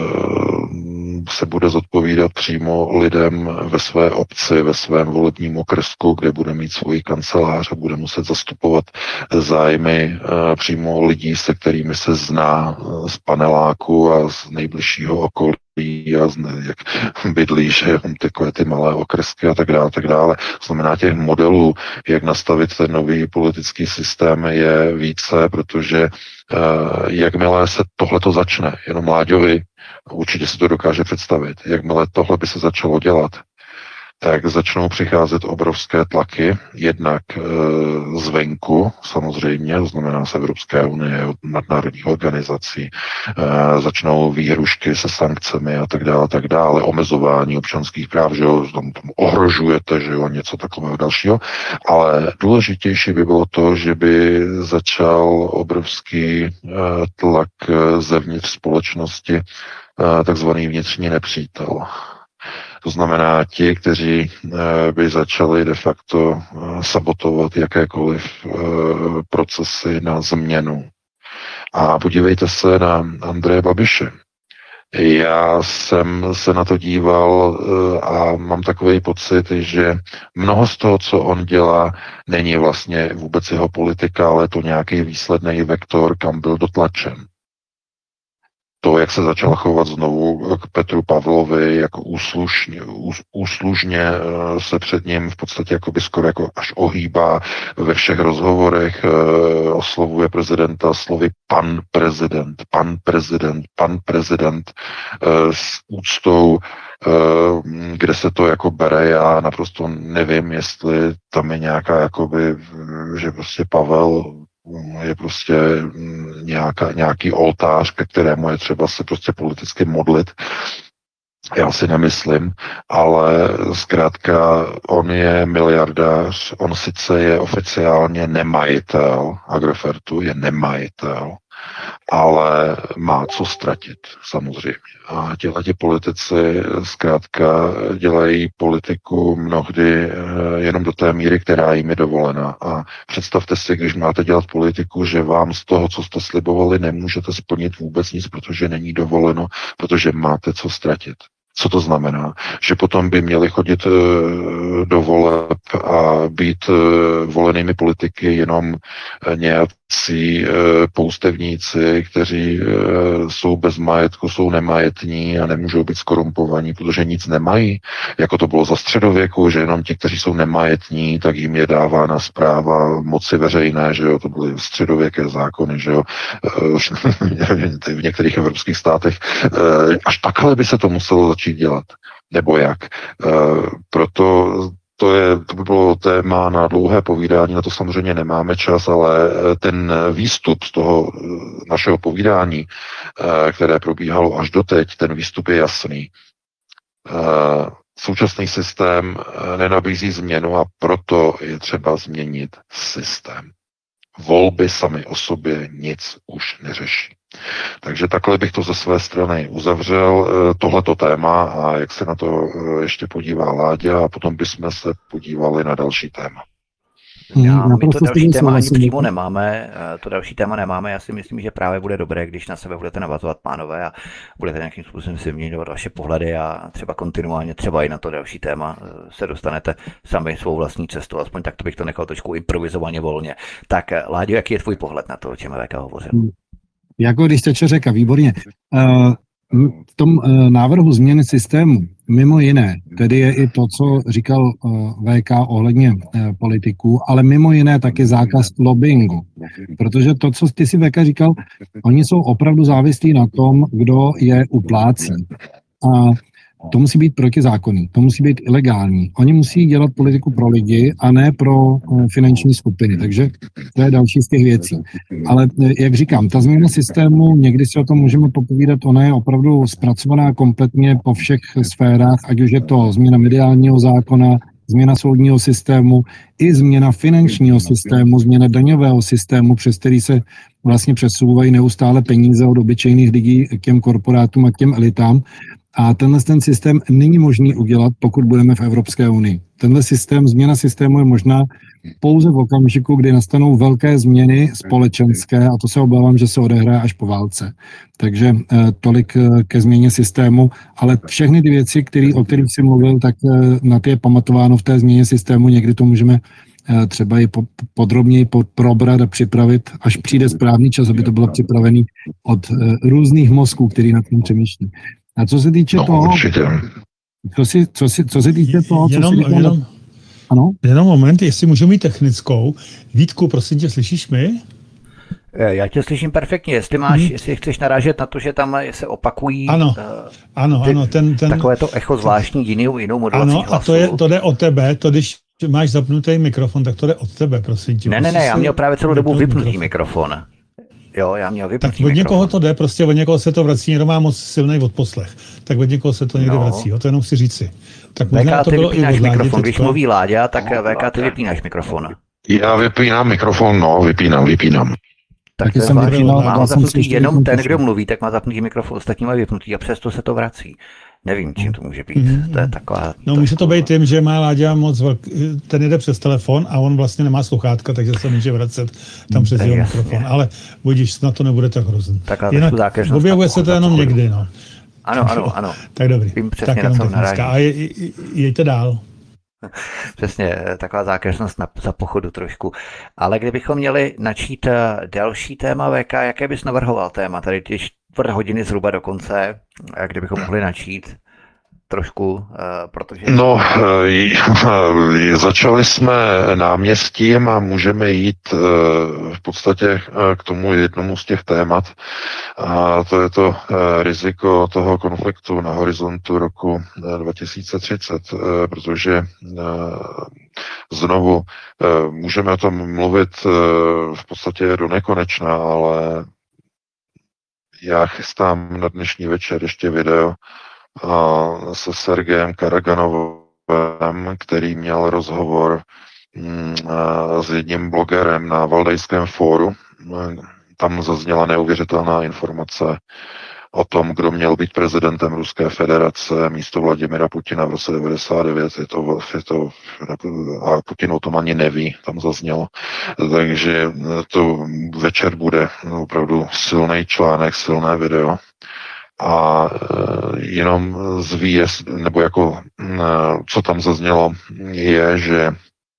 se bude zodpovídat přímo lidem ve své obci, ve svém volebním okrsku, kde bude mít svůj kancelář a bude muset zastupovat zájmy e, přímo lidí, se kterými se zná e, z paneláku a z nejbližšího okolí a z, jak bydlí, že takové ty malé okrsky a tak dále, tak dále. Znamená těch modelů, jak nastavit ten nový politický systém je více, protože uh, jakmile se tohleto začne, jenom Láďovi, určitě si to dokáže představit, jakmile tohle by se začalo dělat, tak začnou přicházet obrovské tlaky, jednak e, zvenku, samozřejmě, to znamená z Evropské unie, od nadnárodních organizací, e, začnou výhrušky se sankcemi a tak dále, tak dále, omezování občanských práv, že jo, tam, tam ohrožujete, že jo, něco takového dalšího, ale důležitější by bylo to, že by začal obrovský e, tlak zevnitř společnosti, e, takzvaný vnitřní nepřítel. To znamená ti, kteří by začali de facto sabotovat jakékoliv procesy na změnu. A podívejte se na Andreje Babiše. Já jsem se na to díval a mám takový pocit, že mnoho z toho, co on dělá, není vlastně vůbec jeho politika, ale je to nějaký výsledný vektor, kam byl dotlačen. To, jak se začal chovat znovu k Petru Pavlovi, jako úslužně, úslužně se před ním v podstatě jako by skoro jako až ohýbá ve všech rozhovorech, oslovuje prezidenta slovy pan prezident, pan prezident, pan prezident s úctou, kde se to jako bere, já naprosto nevím, jestli tam je nějaká jakoby, že prostě Pavel je prostě nějaká, nějaký oltář, ke kterému je třeba se prostě politicky modlit. Já si nemyslím, ale zkrátka on je miliardář, on sice je oficiálně nemajitel Agrofertu, je nemajitel, ale má co ztratit, samozřejmě. A těhleti politici zkrátka dělají politiku mnohdy jenom do té míry, která jim je dovolena. A představte si, když máte dělat politiku, že vám z toho, co jste slibovali, nemůžete splnit vůbec nic, protože není dovoleno, protože máte co ztratit. Co to znamená? Že potom by měli chodit do voleb a být volenými politiky jenom nějací poustevníci, kteří jsou bez majetku, jsou nemajetní a nemůžou být skorumpovaní, protože nic nemají. Jako to bylo za středověku, že jenom ti, kteří jsou nemajetní, tak jim je dávána správa moci veřejné, že jo, to byly středověké zákony, že jo, v některých evropských státech. Až takhle by se to muselo začít dělat. Nebo jak? Proto To, je, to by bylo téma na dlouhé povídání, na to samozřejmě nemáme čas, ale ten výstup z toho našeho povídání, které probíhalo až doteď, ten výstup je jasný. Současný systém nenabízí změnu a proto je třeba změnit systém. Volby samy o sobě nic už neřeší. Takže takhle bych to ze své strany uzavřel, tohleto téma, a jak se na to ještě podívá Láďa, a potom bychom se podívali na další téma. Já, my to Naprosto s další tím téma ani souhlasím. přímo nemáme, eh, to další téma nemáme, já si myslím, že právě bude dobré, když na sebe budete navazovat, pánové, a budete nějakým způsobem si vyměňovat vaše pohledy a třeba kontinuálně, třeba i na to další téma eh, se dostanete sami svou vlastní cestou, aspoň tak to bych to nechal trošku improvizovaně volně. Tak eh, Láďo, jaký je tvůj pohled na to, o čem V K hovořil? Jako když teče řeka, výborně. Uh, v tom uh, návrhu změny systému, mimo jiné, tedy je i to, co říkal uh, V K ohledně uh, politiků, ale mimo jiné taky zákaz lobbyingu. Protože to, co ty si V K říkal, oni jsou opravdu závislí na tom, kdo je uplácí. A to musí být protizákonný, to musí být ilegální. Oni musí dělat politiku pro lidi a ne pro finanční skupiny, takže to je další z těch věcí. Ale jak říkám, ta změna systému, někdy si o tom můžeme popovídat, ona je opravdu zpracovaná kompletně po všech sférách, ať už je to změna mediálního zákona, změna soudního systému, i změna finančního systému, změna daňového systému, přes který se vlastně přesouvají neustále peníze od obyčejných lidí k těm korporátům a k těm elitám. A tenhle ten systém není možný udělat, pokud budeme v Evropské unii. Tenhle systém, změna systému je možná pouze v okamžiku, kdy nastanou velké změny společenské, a to se obávám, že se odehraje až po válce. Takže eh, tolik eh, ke změně systému, ale všechny ty věci, který, o kterých jsi mluvil, tak eh, na ty je pamatováno v té změně systému. Někdy to můžeme eh, třeba i po, podrobněji po, probrat a připravit, až přijde správný čas, aby to bylo připravený od eh, různých mozků, který nad tím přemýšlí. A co se týče No, toho, určitě. co, si, co, si, co se týče toho, co jenom, si říkal, jenom, ano? jenom moment, jestli můžu mít technickou. Vítku, prosím tě, slyšíš mi? Já tě slyším perfektně, jestli máš, Mhm. jestli chceš narážet na to, že tam se opakují Ano, uh, ano, ty- ano, ten, ten, takové to echo zvláštní jinou, jinou modulací ano, a hlasu. to, je, to jde od tebe, to když máš zapnutý mikrofon, tak to jde od tebe, prosím tě. Ne, ne, Musíš ne, já si měl právě celou dobu vypnout vypnutý mikrofon. Jo, já měl Tak vypnutý od mikrofon. někoho to jde, prostě od někoho se to vrací, někdo má moc silný odposlech, tak od někoho se to někde No. vrací, jo, to jenom si říci. Tak možná V K, to ty bylo i vypínáš od Ládi mikrofon, když teďko. mluví Láďa, tak V K, ty vypínáš mikrofon. Já vypínám mikrofon, no, vypínám, vypínám. Tak Taky to je jsem zvláštní. vypínal, Má já ho jsem si zapnutý ještě jenom vypnul ten, mikrofon. kdo mluví, tak má zapnutý mikrofon, ostatní má vypnutý a přesto se to vrací. Nevím, čím to může být. Mhm. To je taková... No může to být tím, že má Láďa moc velký, ten jede přes telefon a on vlastně nemá sluchátka, takže se může vracet tam přes To je jeho jasně. mikrofon, ale budíš, na to nebude tak hrozný. Taková Jinak trošku zákeřnost objevuje na se to pochod, jenom na pochodu. někdy, no. Ano, ano, ano. Tak dobrý. Vím přesně, Tak na jenom co technická. A je, je, jejte dál. Přesně, taková zákeřnost na, za pochodu trošku. Ale kdybychom měli načít eh, další téma V K, jaké bys navrhoval téma? Tady ty čtvrt hodiny zhruba do konce, a kdybychom mohli načít trošku, eh, protože... No, eh, začali jsme náměstím a můžeme jít eh, v podstatě eh, k tomu jednomu z těch témat. A to je to eh, riziko toho konfliktu na horizontu roku eh, dva tisíce třicet, eh, protože eh, znovu eh, můžeme o tom mluvit eh, v podstatě do nekonečna, ale já chystám na dnešní večer ještě video a se Sergejem Karaganovem, který měl rozhovor mm, a, s jedním blogerem na Valdajském fóru. Tam zazněla neuvěřitelná informace o tom, kdo měl být prezidentem Ruské federace místo Vladimira Putina v roce devadesát devět. Je to, je to, a Putin o tom ani neví, tam zaznělo. Takže to večer bude opravdu silný článek, silné video. A jenom zvíjezd, nebo jako co tam zaznělo, je, že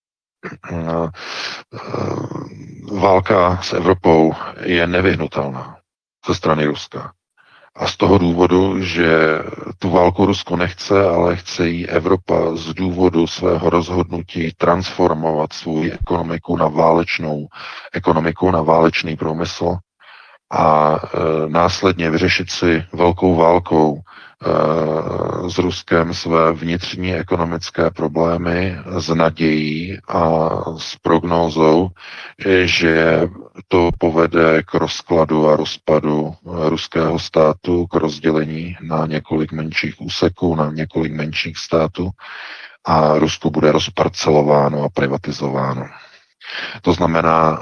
válka s Evropou je nevyhnutelná ze strany Ruska. A z toho důvodu, že tu válku Rusko nechce, ale chce jí Evropa z důvodu svého rozhodnutí transformovat svou ekonomiku na válečnou ekonomiku, na válečný průmysl a e, následně vyřešit si velkou válkou e, s Ruskem své vnitřní ekonomické problémy s nadějí a s prognózou, že to povede k rozkladu a rozpadu ruského státu, k rozdělení na několik menších úseků, na několik menších států a Rusko bude rozparcelováno a privatizováno. To znamená,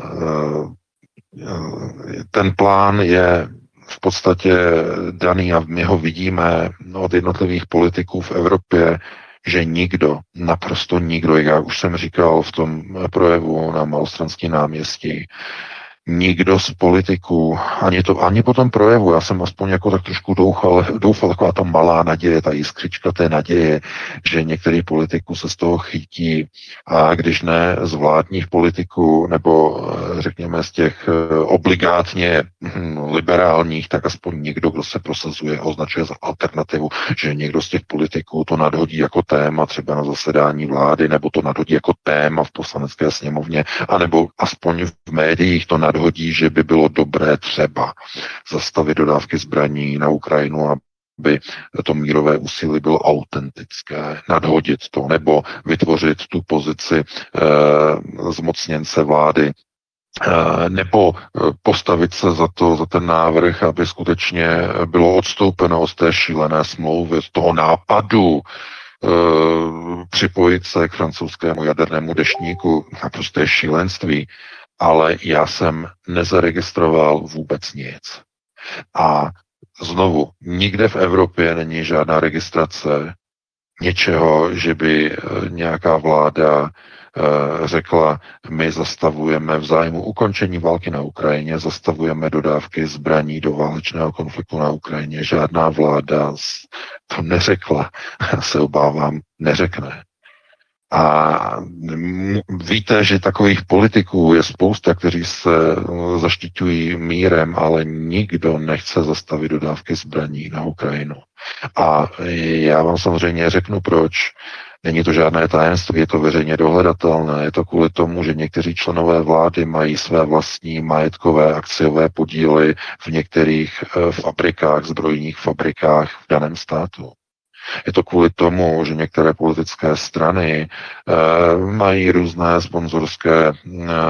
ten plán je v podstatě daný a my ho vidíme od jednotlivých politiků v Evropě, že nikdo, naprosto nikdo, jak já už jsem říkal v tom projevu na Malostranském náměstí, nikdo z politiků, ani, to, ani po tom projevu, já jsem aspoň jako tak trošku doufal, doufal taková ta malá naděje, ta jiskřička té naděje, že některý politiků se z toho chytí a když ne z vládních politiků, nebo řekněme z těch obligátně liberálních, tak aspoň někdo, kdo se prosazuje, označuje za alternativu, že někdo z těch politiků to nadhodí jako téma třeba na zasedání vlády, nebo to nadhodí jako téma v poslanecké sněmovně, anebo aspoň v médiích to nadhodí, že by bylo dobré třeba zastavit dodávky zbraní na Ukrajinu, aby to mírové úsilí bylo autentické, nadhodit to, nebo vytvořit tu pozici e, zmocněnce vlády, e, nebo postavit se za to, za ten návrh, aby skutečně bylo odstoupeno od té šílené smlouvy, od toho nápadu, Uh, připojit se k francouzskému jadernému deštníku, naprosté šílenství, ale já jsem nezaregistroval vůbec nic. A znovu, nikde v Evropě není žádná registrace něčeho, že by nějaká vláda řekla, my zastavujeme v zájmu ukončení války na Ukrajině, zastavujeme dodávky zbraní do válečného konfliktu na Ukrajině. Žádná vláda to neřekla, se obávám, neřekne. A víte, že takových politiků je spousta, kteří se zaštiťují mírem, ale nikdo nechce zastavit dodávky zbraní na Ukrajinu. A já vám samozřejmě řeknu proč. Není to žádné tajemství, je to veřejně dohledatelné. Je to kvůli tomu, že někteří členové vlády mají své vlastní majetkové akciové podíly v některých fabrikách, zbrojních fabrikách v daném státu. Je to kvůli tomu, že některé politické strany e, mají různé sponzorské e,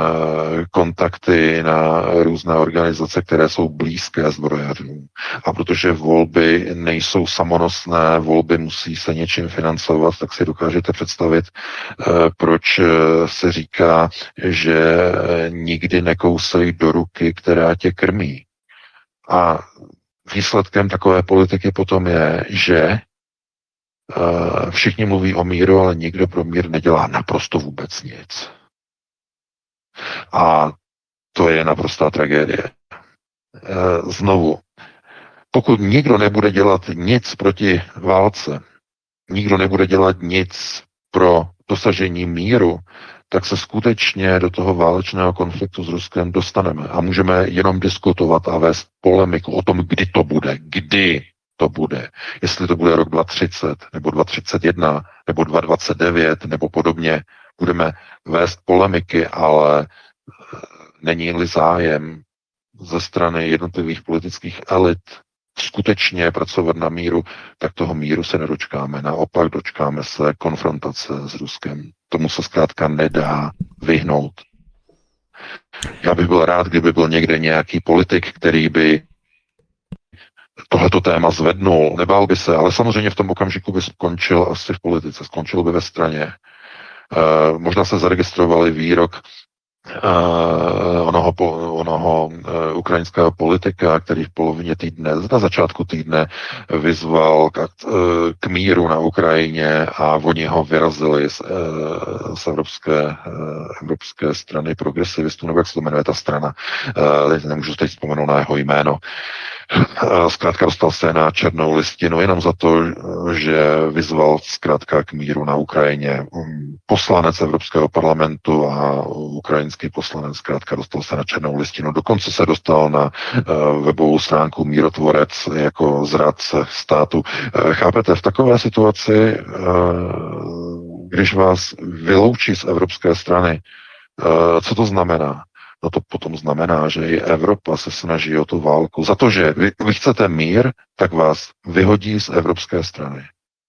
kontakty na různé organizace, které jsou blízké zbrojařům. A protože volby nejsou samonosné, volby musí se něčím financovat, tak si dokážete představit, e, proč se říká, že nikdy nekousej do ruky, která tě krmí. A výsledkem takové politiky potom je, že všichni mluví o míru, ale nikdo pro mír nedělá naprosto vůbec nic. A to je naprostá tragédie. Znovu, pokud nikdo nebude dělat nic proti válce, nikdo nebude dělat nic pro dosažení míru, tak se skutečně do toho válečného konfliktu s Ruskem dostaneme. A můžeme jenom diskutovat a vést polemiku o tom, kdy to bude, kdy to bude. Jestli to bude rok dva tisíce třicet, nebo dva tisíce třicet jedna, nebo dva tisíce dvacet devět, nebo podobně. Budeme vést polemiky, ale není-li zájem ze strany jednotlivých politických elit skutečně pracovat na míru, tak toho míru se nedočkáme. Naopak dočkáme se konfrontace s Ruskem. Tomu se zkrátka nedá vyhnout. Já bych byl rád, kdyby byl někde nějaký politik, který by tohleto téma zvednul, nebál by se, ale samozřejmě v tom okamžiku by skončil asi v politice, skončil by ve straně. E, možná se zaregistrovali výrok Uh, onoho, onoho uh, ukrajinského politika, který v polovině týdne, na začátku týdne vyzval k, uh, k míru na Ukrajině a oni ho vyrazili z, uh, z evropské, uh, evropské strany progresivistů, nebo jak se to jmenuje ta strana, uh, nemůžu teď vzpomenout na jeho jméno. Zkrátka dostal se na černou listinu jenom za to, že vyzval zkrátka k míru na Ukrajině. Poslanec Evropského parlamentu a ukrajinský poslanec zkrátka dostal se na černou listinu. Dokonce se dostal na webovou stránku Mírotvorec jako zrádce státu. Chápete, v takové situaci, když vás vyloučí z evropské strany, co to znamená? No to potom znamená, že i Evropa se snaží o tu válku. Za to, že vy, vy chcete mír, tak vás vyhodí z evropské strany.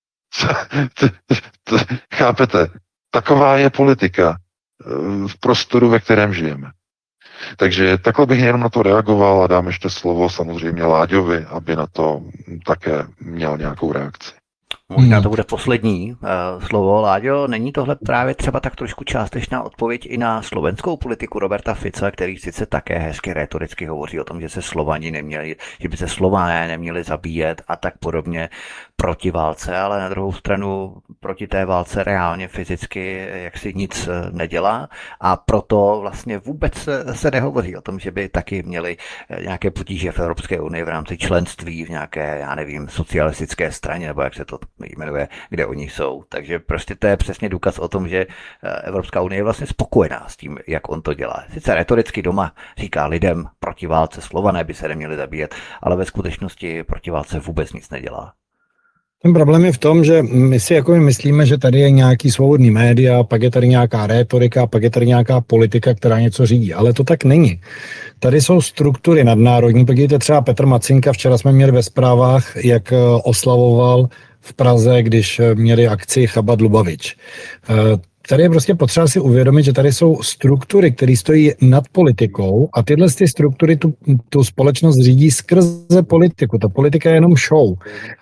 Chápete? Taková je politika v prostoru, ve kterém žijeme. Takže takhle bych jenom na to reagoval a dám ještě slovo samozřejmě Láďovi, aby na to také měl nějakou reakci. Možná Hmm. to bude poslední uh, slovo. Láďo, není tohle právě třeba tak trošku částečná odpověď i na slovenskou politiku Roberta Fica, který sice také hezky rétoricky hovoří o tom, že se Slovani neměli, že by se Slované neměli zabíjet a tak podobně proti válce, ale na druhou stranu proti té válce reálně fyzicky jaksi nic nedělá a proto vlastně vůbec se nehovoří o tom, že by taky měli nějaké potíže v Evropské unii v rámci členství v nějaké, já nevím, socialistické straně, nebo jak se to jmenuje, kde oni jsou. Takže prostě to je přesně důkaz o tom, že Evropská unie je vlastně spokojená s tím, jak on to dělá. Sice retoricky doma říká lidem proti válce, Slované by se neměli zabíjet, ale ve skutečnosti proti válce vůbec nic nedělá. Ten problém je v tom, že my si jako my myslíme, že tady je nějaký svobodný média, pak je tady nějaká rétorika, pak je tady nějaká politika, která něco řídí, ale to tak není. Tady jsou struktury nadnárodní, podívejte třeba Petr Macinka, včera jsme měli ve zprávách, jak oslavoval v Praze, když měli akci Chabat Lubavič. Tady je prostě potřeba si uvědomit, že tady jsou struktury, které stojí nad politikou a tyhle ty struktury tu, tu společnost řídí skrze politiku. Ta politika je jenom show.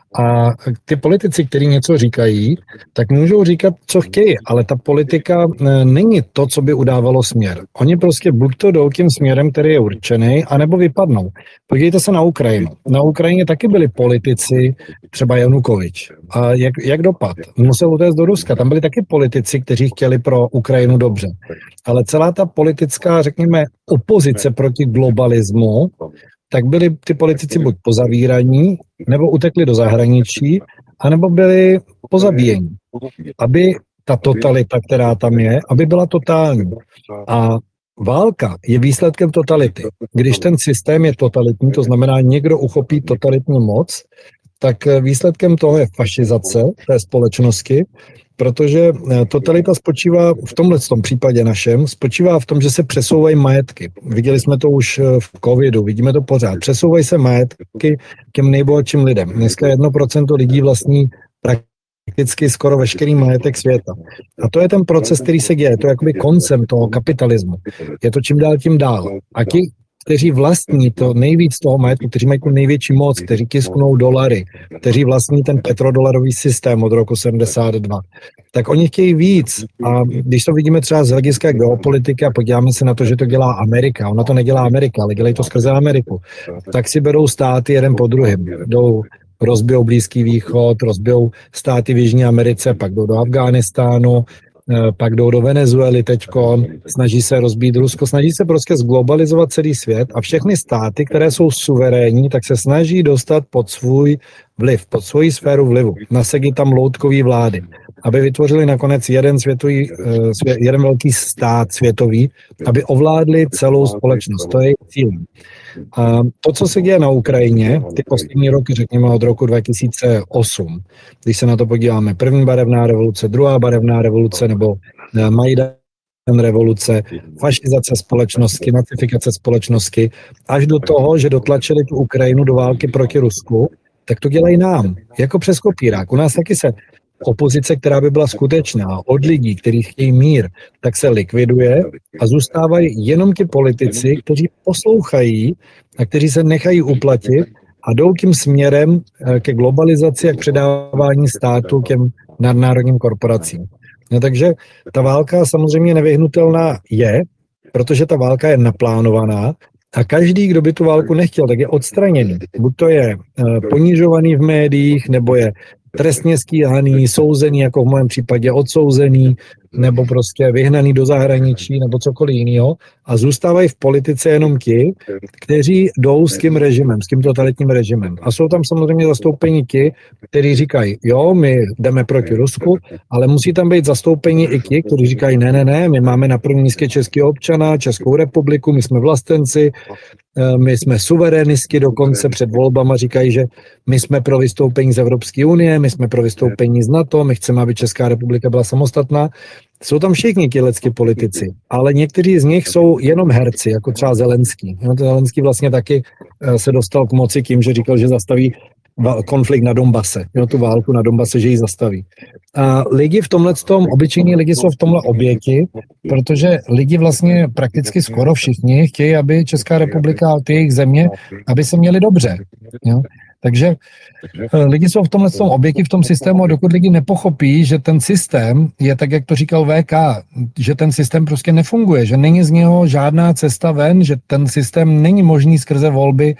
A ty politici, kteří něco říkají, tak můžou říkat, co chtějí, ale ta politika není to, co by udávalo směr. Oni prostě buď to jdou tím směrem, který je určený, anebo vypadnou. Podívejte se na Ukrajinu. Na Ukrajině taky byli politici, třeba Janukovič. A jak, jak dopad? Musel utéct do Ruska. Tam byli taky politici, kteří chtěli pro Ukrajinu dobře. Ale celá ta politická, řekněme, opozice proti globalismu, tak byli ty politici buď pozavíraní, nebo utekli do zahraničí, anebo byli pozabíjení. Aby ta totalita, která tam je, aby byla totální. A válka je výsledkem totality. Když ten systém je totalitní, to znamená někdo uchopí totalitní moc, tak výsledkem toho je fašizace té společnosti, protože totalita spočívá v tomhle tom případě našem, spočívá v tom, že se přesouvají majetky. Viděli jsme to už v covidu, vidíme to pořád. Přesouvají se majetky těm nejbohatším lidem. Dneska jedno procento lidí vlastní prakticky skoro veškerý majetek světa. A to je ten proces, který se děje. To je jakoby koncem toho kapitalismu. Je to čím dál tím dál. A ti, kteří vlastní to nejvíc toho majetku, kteří mají tu největší moc, kteří tisknou dolary, kteří vlastní ten petrodolarový systém od roku sedmdesát dva, tak oni chtějí víc. A když to vidíme třeba z hlediska geopolitiky a podíváme se na to, že to dělá Amerika, ona to nedělá Amerika, ale dělají to skrze Ameriku, tak si berou státy jeden po druhém. Jdou rozbijou Blízký východ, rozbijou státy v Jižní Americe, pak jdou do Afghánistánu, pak jdou do Venezuely teďko, snaží se rozbít Rusko, snaží se prostě zglobalizovat celý svět a všechny státy, které jsou suverénní, tak se snaží dostat pod svůj vliv, pod svoji sféru vlivu. Nasadí tam loutkový vlády, aby vytvořili nakonec jeden světový, jeden velký stát světový, aby ovládli celou společnost. To je cíl. A to, co se děje na Ukrajině, ty poslední roky, řekněme od roku dva tisíce osm, když se na to podíváme, první barevná revoluce, druhá barevná revoluce nebo Majdan revoluce, fašizace společnosti, nacifikace společnosti, až do toho, že dotlačili tu Ukrajinu do války proti Rusku, tak to dělají nám, jako přes kopírák. U nás taky se opozice, která by byla skutečná, od lidí, kteří chtějí mír, tak se likviduje a zůstávají jenom ti politici, kteří poslouchají a kteří se nechají uplatit a jdou tím směrem ke globalizaci a k předávání státu těm nadnárodním korporacím. No, takže ta válka samozřejmě nevyhnutelná je, protože ta válka je naplánovaná a každý, kdo by tu válku nechtěl, tak je odstraněný. Buď to je ponižovaný v médiích, nebo je trestně stíhaný, souzený, jako v mém případě odsouzený, nebo prostě vyhnaný do zahraničí, nebo cokoliv jiného. A zůstávají v politice jenom ti, kteří jdou s tím režimem, s tím totalitním režimem. A jsou tam samozřejmě zastoupeni ti, kteří říkají, jo, my jdeme proti Rusku, ale musí tam být zastoupeni i ti, kteří říkají, ne, ne, ne, my máme na prvním místě českého občana, Českou republiku, my jsme vlastenci, my jsme suverenisti, dokonce před volbama říkají, že my jsme pro vystoupení z Evropské unie, my jsme pro vystoupení z NATO, my chceme, aby Česká republika byla samostatná. Jsou tam všichni tilecky politici, ale někteří z nich jsou jenom herci, jako třeba Zelenský. No, Zelenský vlastně taky se dostal k moci tím, že říkal, že zastaví konflikt na Donbase, jo, tu válku na Donbase, že ji zastaví. A lidi v tomhle tom, obyčejní lidi jsou v tomhle oběti, protože lidi vlastně prakticky skoro všichni chtějí, aby Česká republika a ty jejich země, aby se měli dobře. Jo. Takže lidi jsou v tomhle tom oběti v tom systému a dokud lidi nepochopí, že ten systém je tak, jak to říkal V K, že ten systém prostě nefunguje, že není z něho žádná cesta ven, že ten systém není možný skrze volby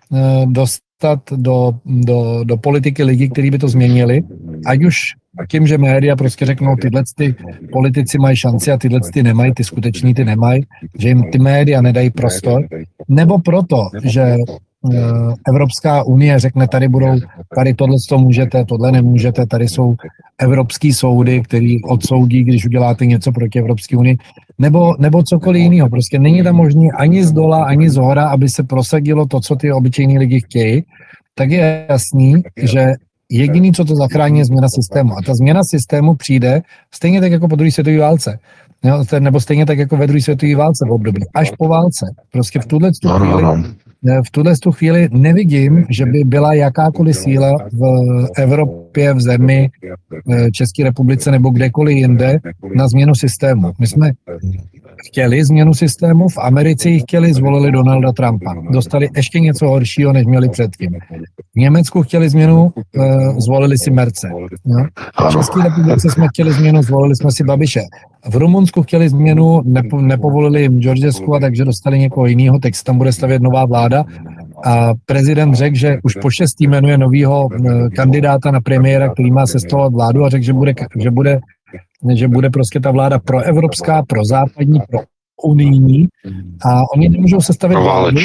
dostat do, do, do politiky lidí, kteří by to změnili, ať už tím, že média prostě řeknou, tyhle ty politici mají šanci a tyhle ty nemají, ty skuteční ty nemají, že jim ty média nedají prostor, nebo proto, že Evropská unie řekne, tady budou, tady tohle to můžete, tohle nemůžete, tady jsou evropský soudy, který odsoudí, když uděláte něco proti Evropské unii, nebo, nebo cokoliv jiného. Prostě není tam možné ani z dola, ani z hora, aby se prosadilo to, co ty obyčejní lidi chtějí, tak je jasný, že jediný, co to zachrání, je změna systému. A ta změna systému přijde stejně tak jako po druhé světové válce. Nebo stejně tak jako ve druhé světové válce v období. Až po válce. Prostě v tuhle chvíli v tuhle chvíli nevidím, že by byla jakákoliv síla v Evropě, v zemi, v České republice nebo kdekoliv jinde na změnu systému. My jsme chtěli změnu systému, v Americe ji chtěli, zvolili Donalda Trumpa. Dostali ještě něco horšího, než měli předtím. V Německu chtěli změnu, zvolili si Merce. No? V České republice jsme chtěli změnu, zvolili jsme si Babiše. V Rumunsku chtěli změnu, nepo, nepovolili jim Georgescu, a takže dostali někoho jiného, teď tam bude stavět nová vláda. A prezident řekl, že už po šestý jmenuje novýho kandidáta na premiéra, který má sestavovat vládu, a řekl, že bude, že bude, že bude prostě ta vláda proevropská, prozápadní, pro unijní, a oni nemůžou sestavit vládu.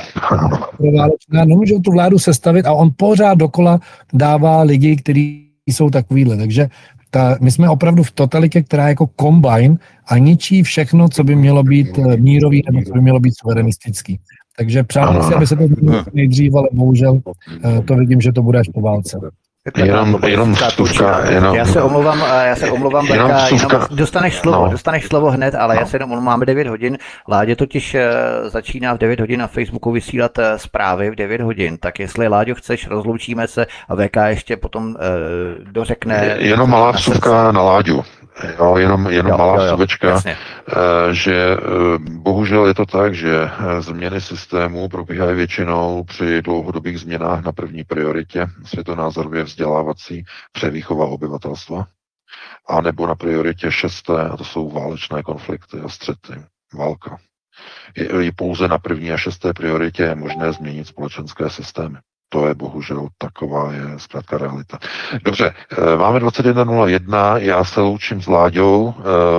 Proválečná. Nemůžou tu vládu sestavit a on pořád dokola dává lidi, kteří jsou takovýhle. Takže ta, my jsme opravdu v totalitě, která je jako kombine a ničí všechno, co by mělo být mírový nebo co by mělo být suverenistický. Takže přál si, aby se to změnilo nejdřív, ale bohužel to vidím, že to bude až po válce. Jenom, jenom vstupka, jenom, já se omlouvám, já se omlouvám, jenom Berka, vstupka, jenom dostaneš slovo, no. dostaneš slovo hned, ale no. já se jenom omlouvám, máme devět hodin, Láďa totiž začíná v devět hodin na Facebooku vysílat zprávy v devět hodin, tak jestli, Láďo, chceš, rozloučíme se a V K ještě potom uh, dořekne... Jenom malá vstupka na Láďu. Jo, jenom jenom jo, malá jo, jo, vstupečka, jasně. že bohužel je to tak, že změny systému probíhají většinou při dlouhodobých změnách na první prioritě, světonázorově vzdělávací, převýchova obyvatelstva, a nebo na prioritě šesté, a to jsou válečné konflikty a střety, válka. Je, je pouze na první a šesté prioritě je možné změnit společenské systémy. To je bohužel taková je zkrátka realita. Dobře, máme dvacet jedna nula jedna, já se loučím s Láďou,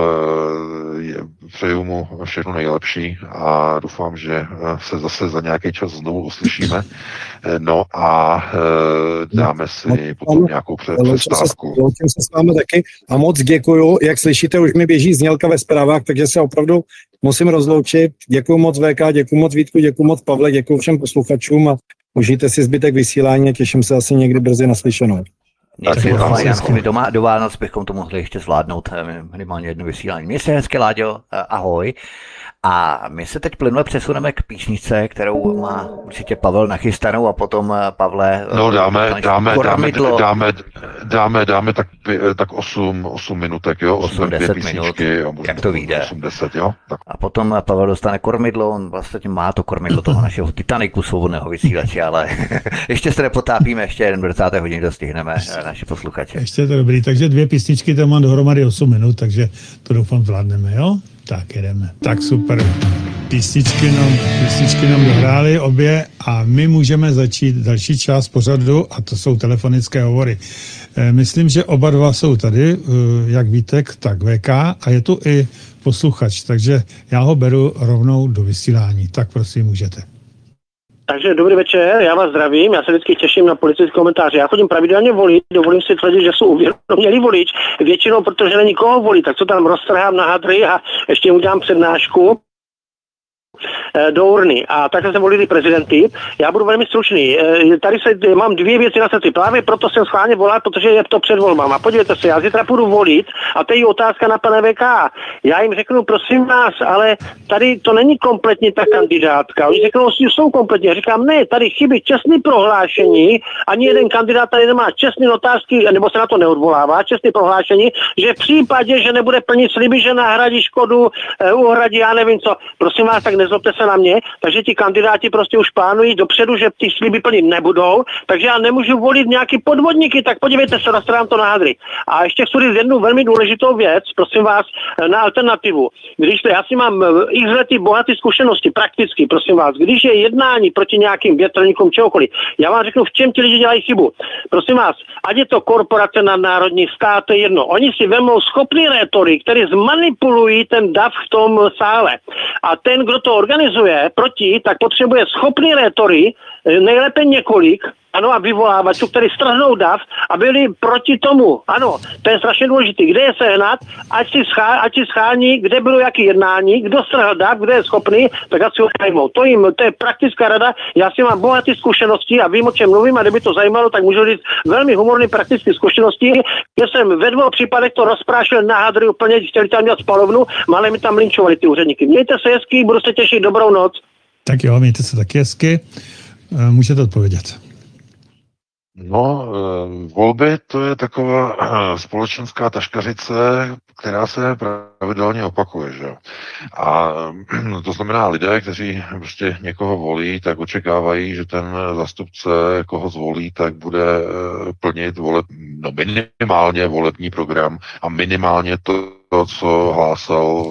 přeju mu všechno nejlepší a doufám, že se zase za nějaký čas znovu uslyšíme. No a dáme si potom nějakou přestávku. Loučím se s vámi taky a moc děkuju. Jak slyšíte, už mi běží znělka ve zprávách, takže se opravdu musím rozloučit. Děkuju moc V K, děkuju moc Vítku, děkuju moc Pavle, děkuju všem posluchačům a užijte si zbytek vysílání a těším se asi někdy brzy naslyšenou. My doma do Vánoc bychom to mohli ještě zvládnout, minimálně jedno vysílání. Měj se hezky, Láďo, ahoj. A my se teď plynule přesuneme k písničce, kterou má určitě Pavel nachystanou, a potom, Pavle... No dáme, dáme, dáme, dáme, dáme, dáme tak, tak osm, osm minutek, jo? osm deset minut, jak to vyjde. osm deset, jo? Tak. A potom Pavel dostane kormidlo, on vlastně má to kormidlo toho našeho Titaniku svobodného vysílače, ale ještě se nepotápíme, ještě jen dvacáté hodiny dostihneme naši posluchače. Ještě to dobrý, takže dvě písničky, tam mám dohromady osm minut, takže to doufám zvládneme, jo? Tak jedeme. Tak super. Písničky nám, písničky nám dohrály obě a my můžeme začít další část pořadu, a to jsou telefonické hovory. Myslím, že oba dva jsou tady, jak Vítek, tak V K, a je tu i posluchač, takže já ho beru rovnou do vysílání. Tak prosím, můžete. Takže dobrý večer, já vás zdravím, já se vždycky těším na politické komentáře. Já chodím pravidelně volit, dovolím si tvrdit, že jsou uvědomělý volič, většinou, protože není koho volit, tak co tam roztrhám na hadry a ještě mu dám přednášku do urny. A takhle se volili prezidenty. Já budu velmi stručný. Tady se, mám dvě věci na srdci. Právě proto jsem schválně volal, protože je to před volbama. Podívejte se, já zítra půjdu volit a to je otázka na pana V K. Já jim řeknu, prosím vás, ale tady to není kompletně ta kandidátka. Oni řeknou, že jsou kompletně. Já říkám, ne, tady chybí čestné prohlášení. Ani jeden kandidát tady nemá čestné otázky, nebo se na to neodvolává, čestné prohlášení, že v případě, že nebude plnit sliby, že nahradí škodu, uhradí, já nevím co. Prosím vás, tak nezlobte se se na mě, takže ti kandidáti prostě už plánují dopředu, že ty sliby plnit nebudou, takže já nemůžu volit nějaký podvodníky, tak podívejte se, nastrám to na hadry. A ještě chci říct jednu velmi důležitou věc, prosím vás, na alternativu. Když to, já si mám x lety bohaté zkušenosti, prakticky, prosím vás, když je jednání proti nějakým větrníkům, čehokoliv, já vám řeknu, v čem ti lidi dělají chybu. Prosím vás, ať je to korporace nadnárodní, stát, to je jedno. Oni si vemou schopný rétory, který zmanipulují ten dav v tom sále. A ten, kdo to organizuje proti, tak potřebuje schopný rétory, nejlépe několik, ano, a vyvolávačů, který strhnou dav a byli proti tomu. Ano, to je strašně důležité. Kde je sehnat, ať si, schá, ať si schání, kde bylo jaký jednání, kdo strhl dav, kde je schopný, tak ať si ho najmou. To, jim, to je praktická rada. Já si mám bohaté zkušenosti a vím, o čem mluvím, a kdyby to zajímalo, tak můžu říct velmi humorné praktické zkušenosti. Já jsem ve dvou případech to rozprášil na hadry úplně, chtěli tam dělat spalovnu, ale mi tam linčovali ty úředníky. Mějte se hezky, budu se těšit, dobrou noc. Tak jo, mějte se taky hezky. Můžete odpovědět. No, volby to je taková společenská taškařice, která se pravidelně opakuje, že? A to znamená, lidé, kteří prostě někoho volí, tak očekávají, že ten zastupce, koho zvolí, tak bude plnit voleb, no minimálně volební program a minimálně to, to co hlásal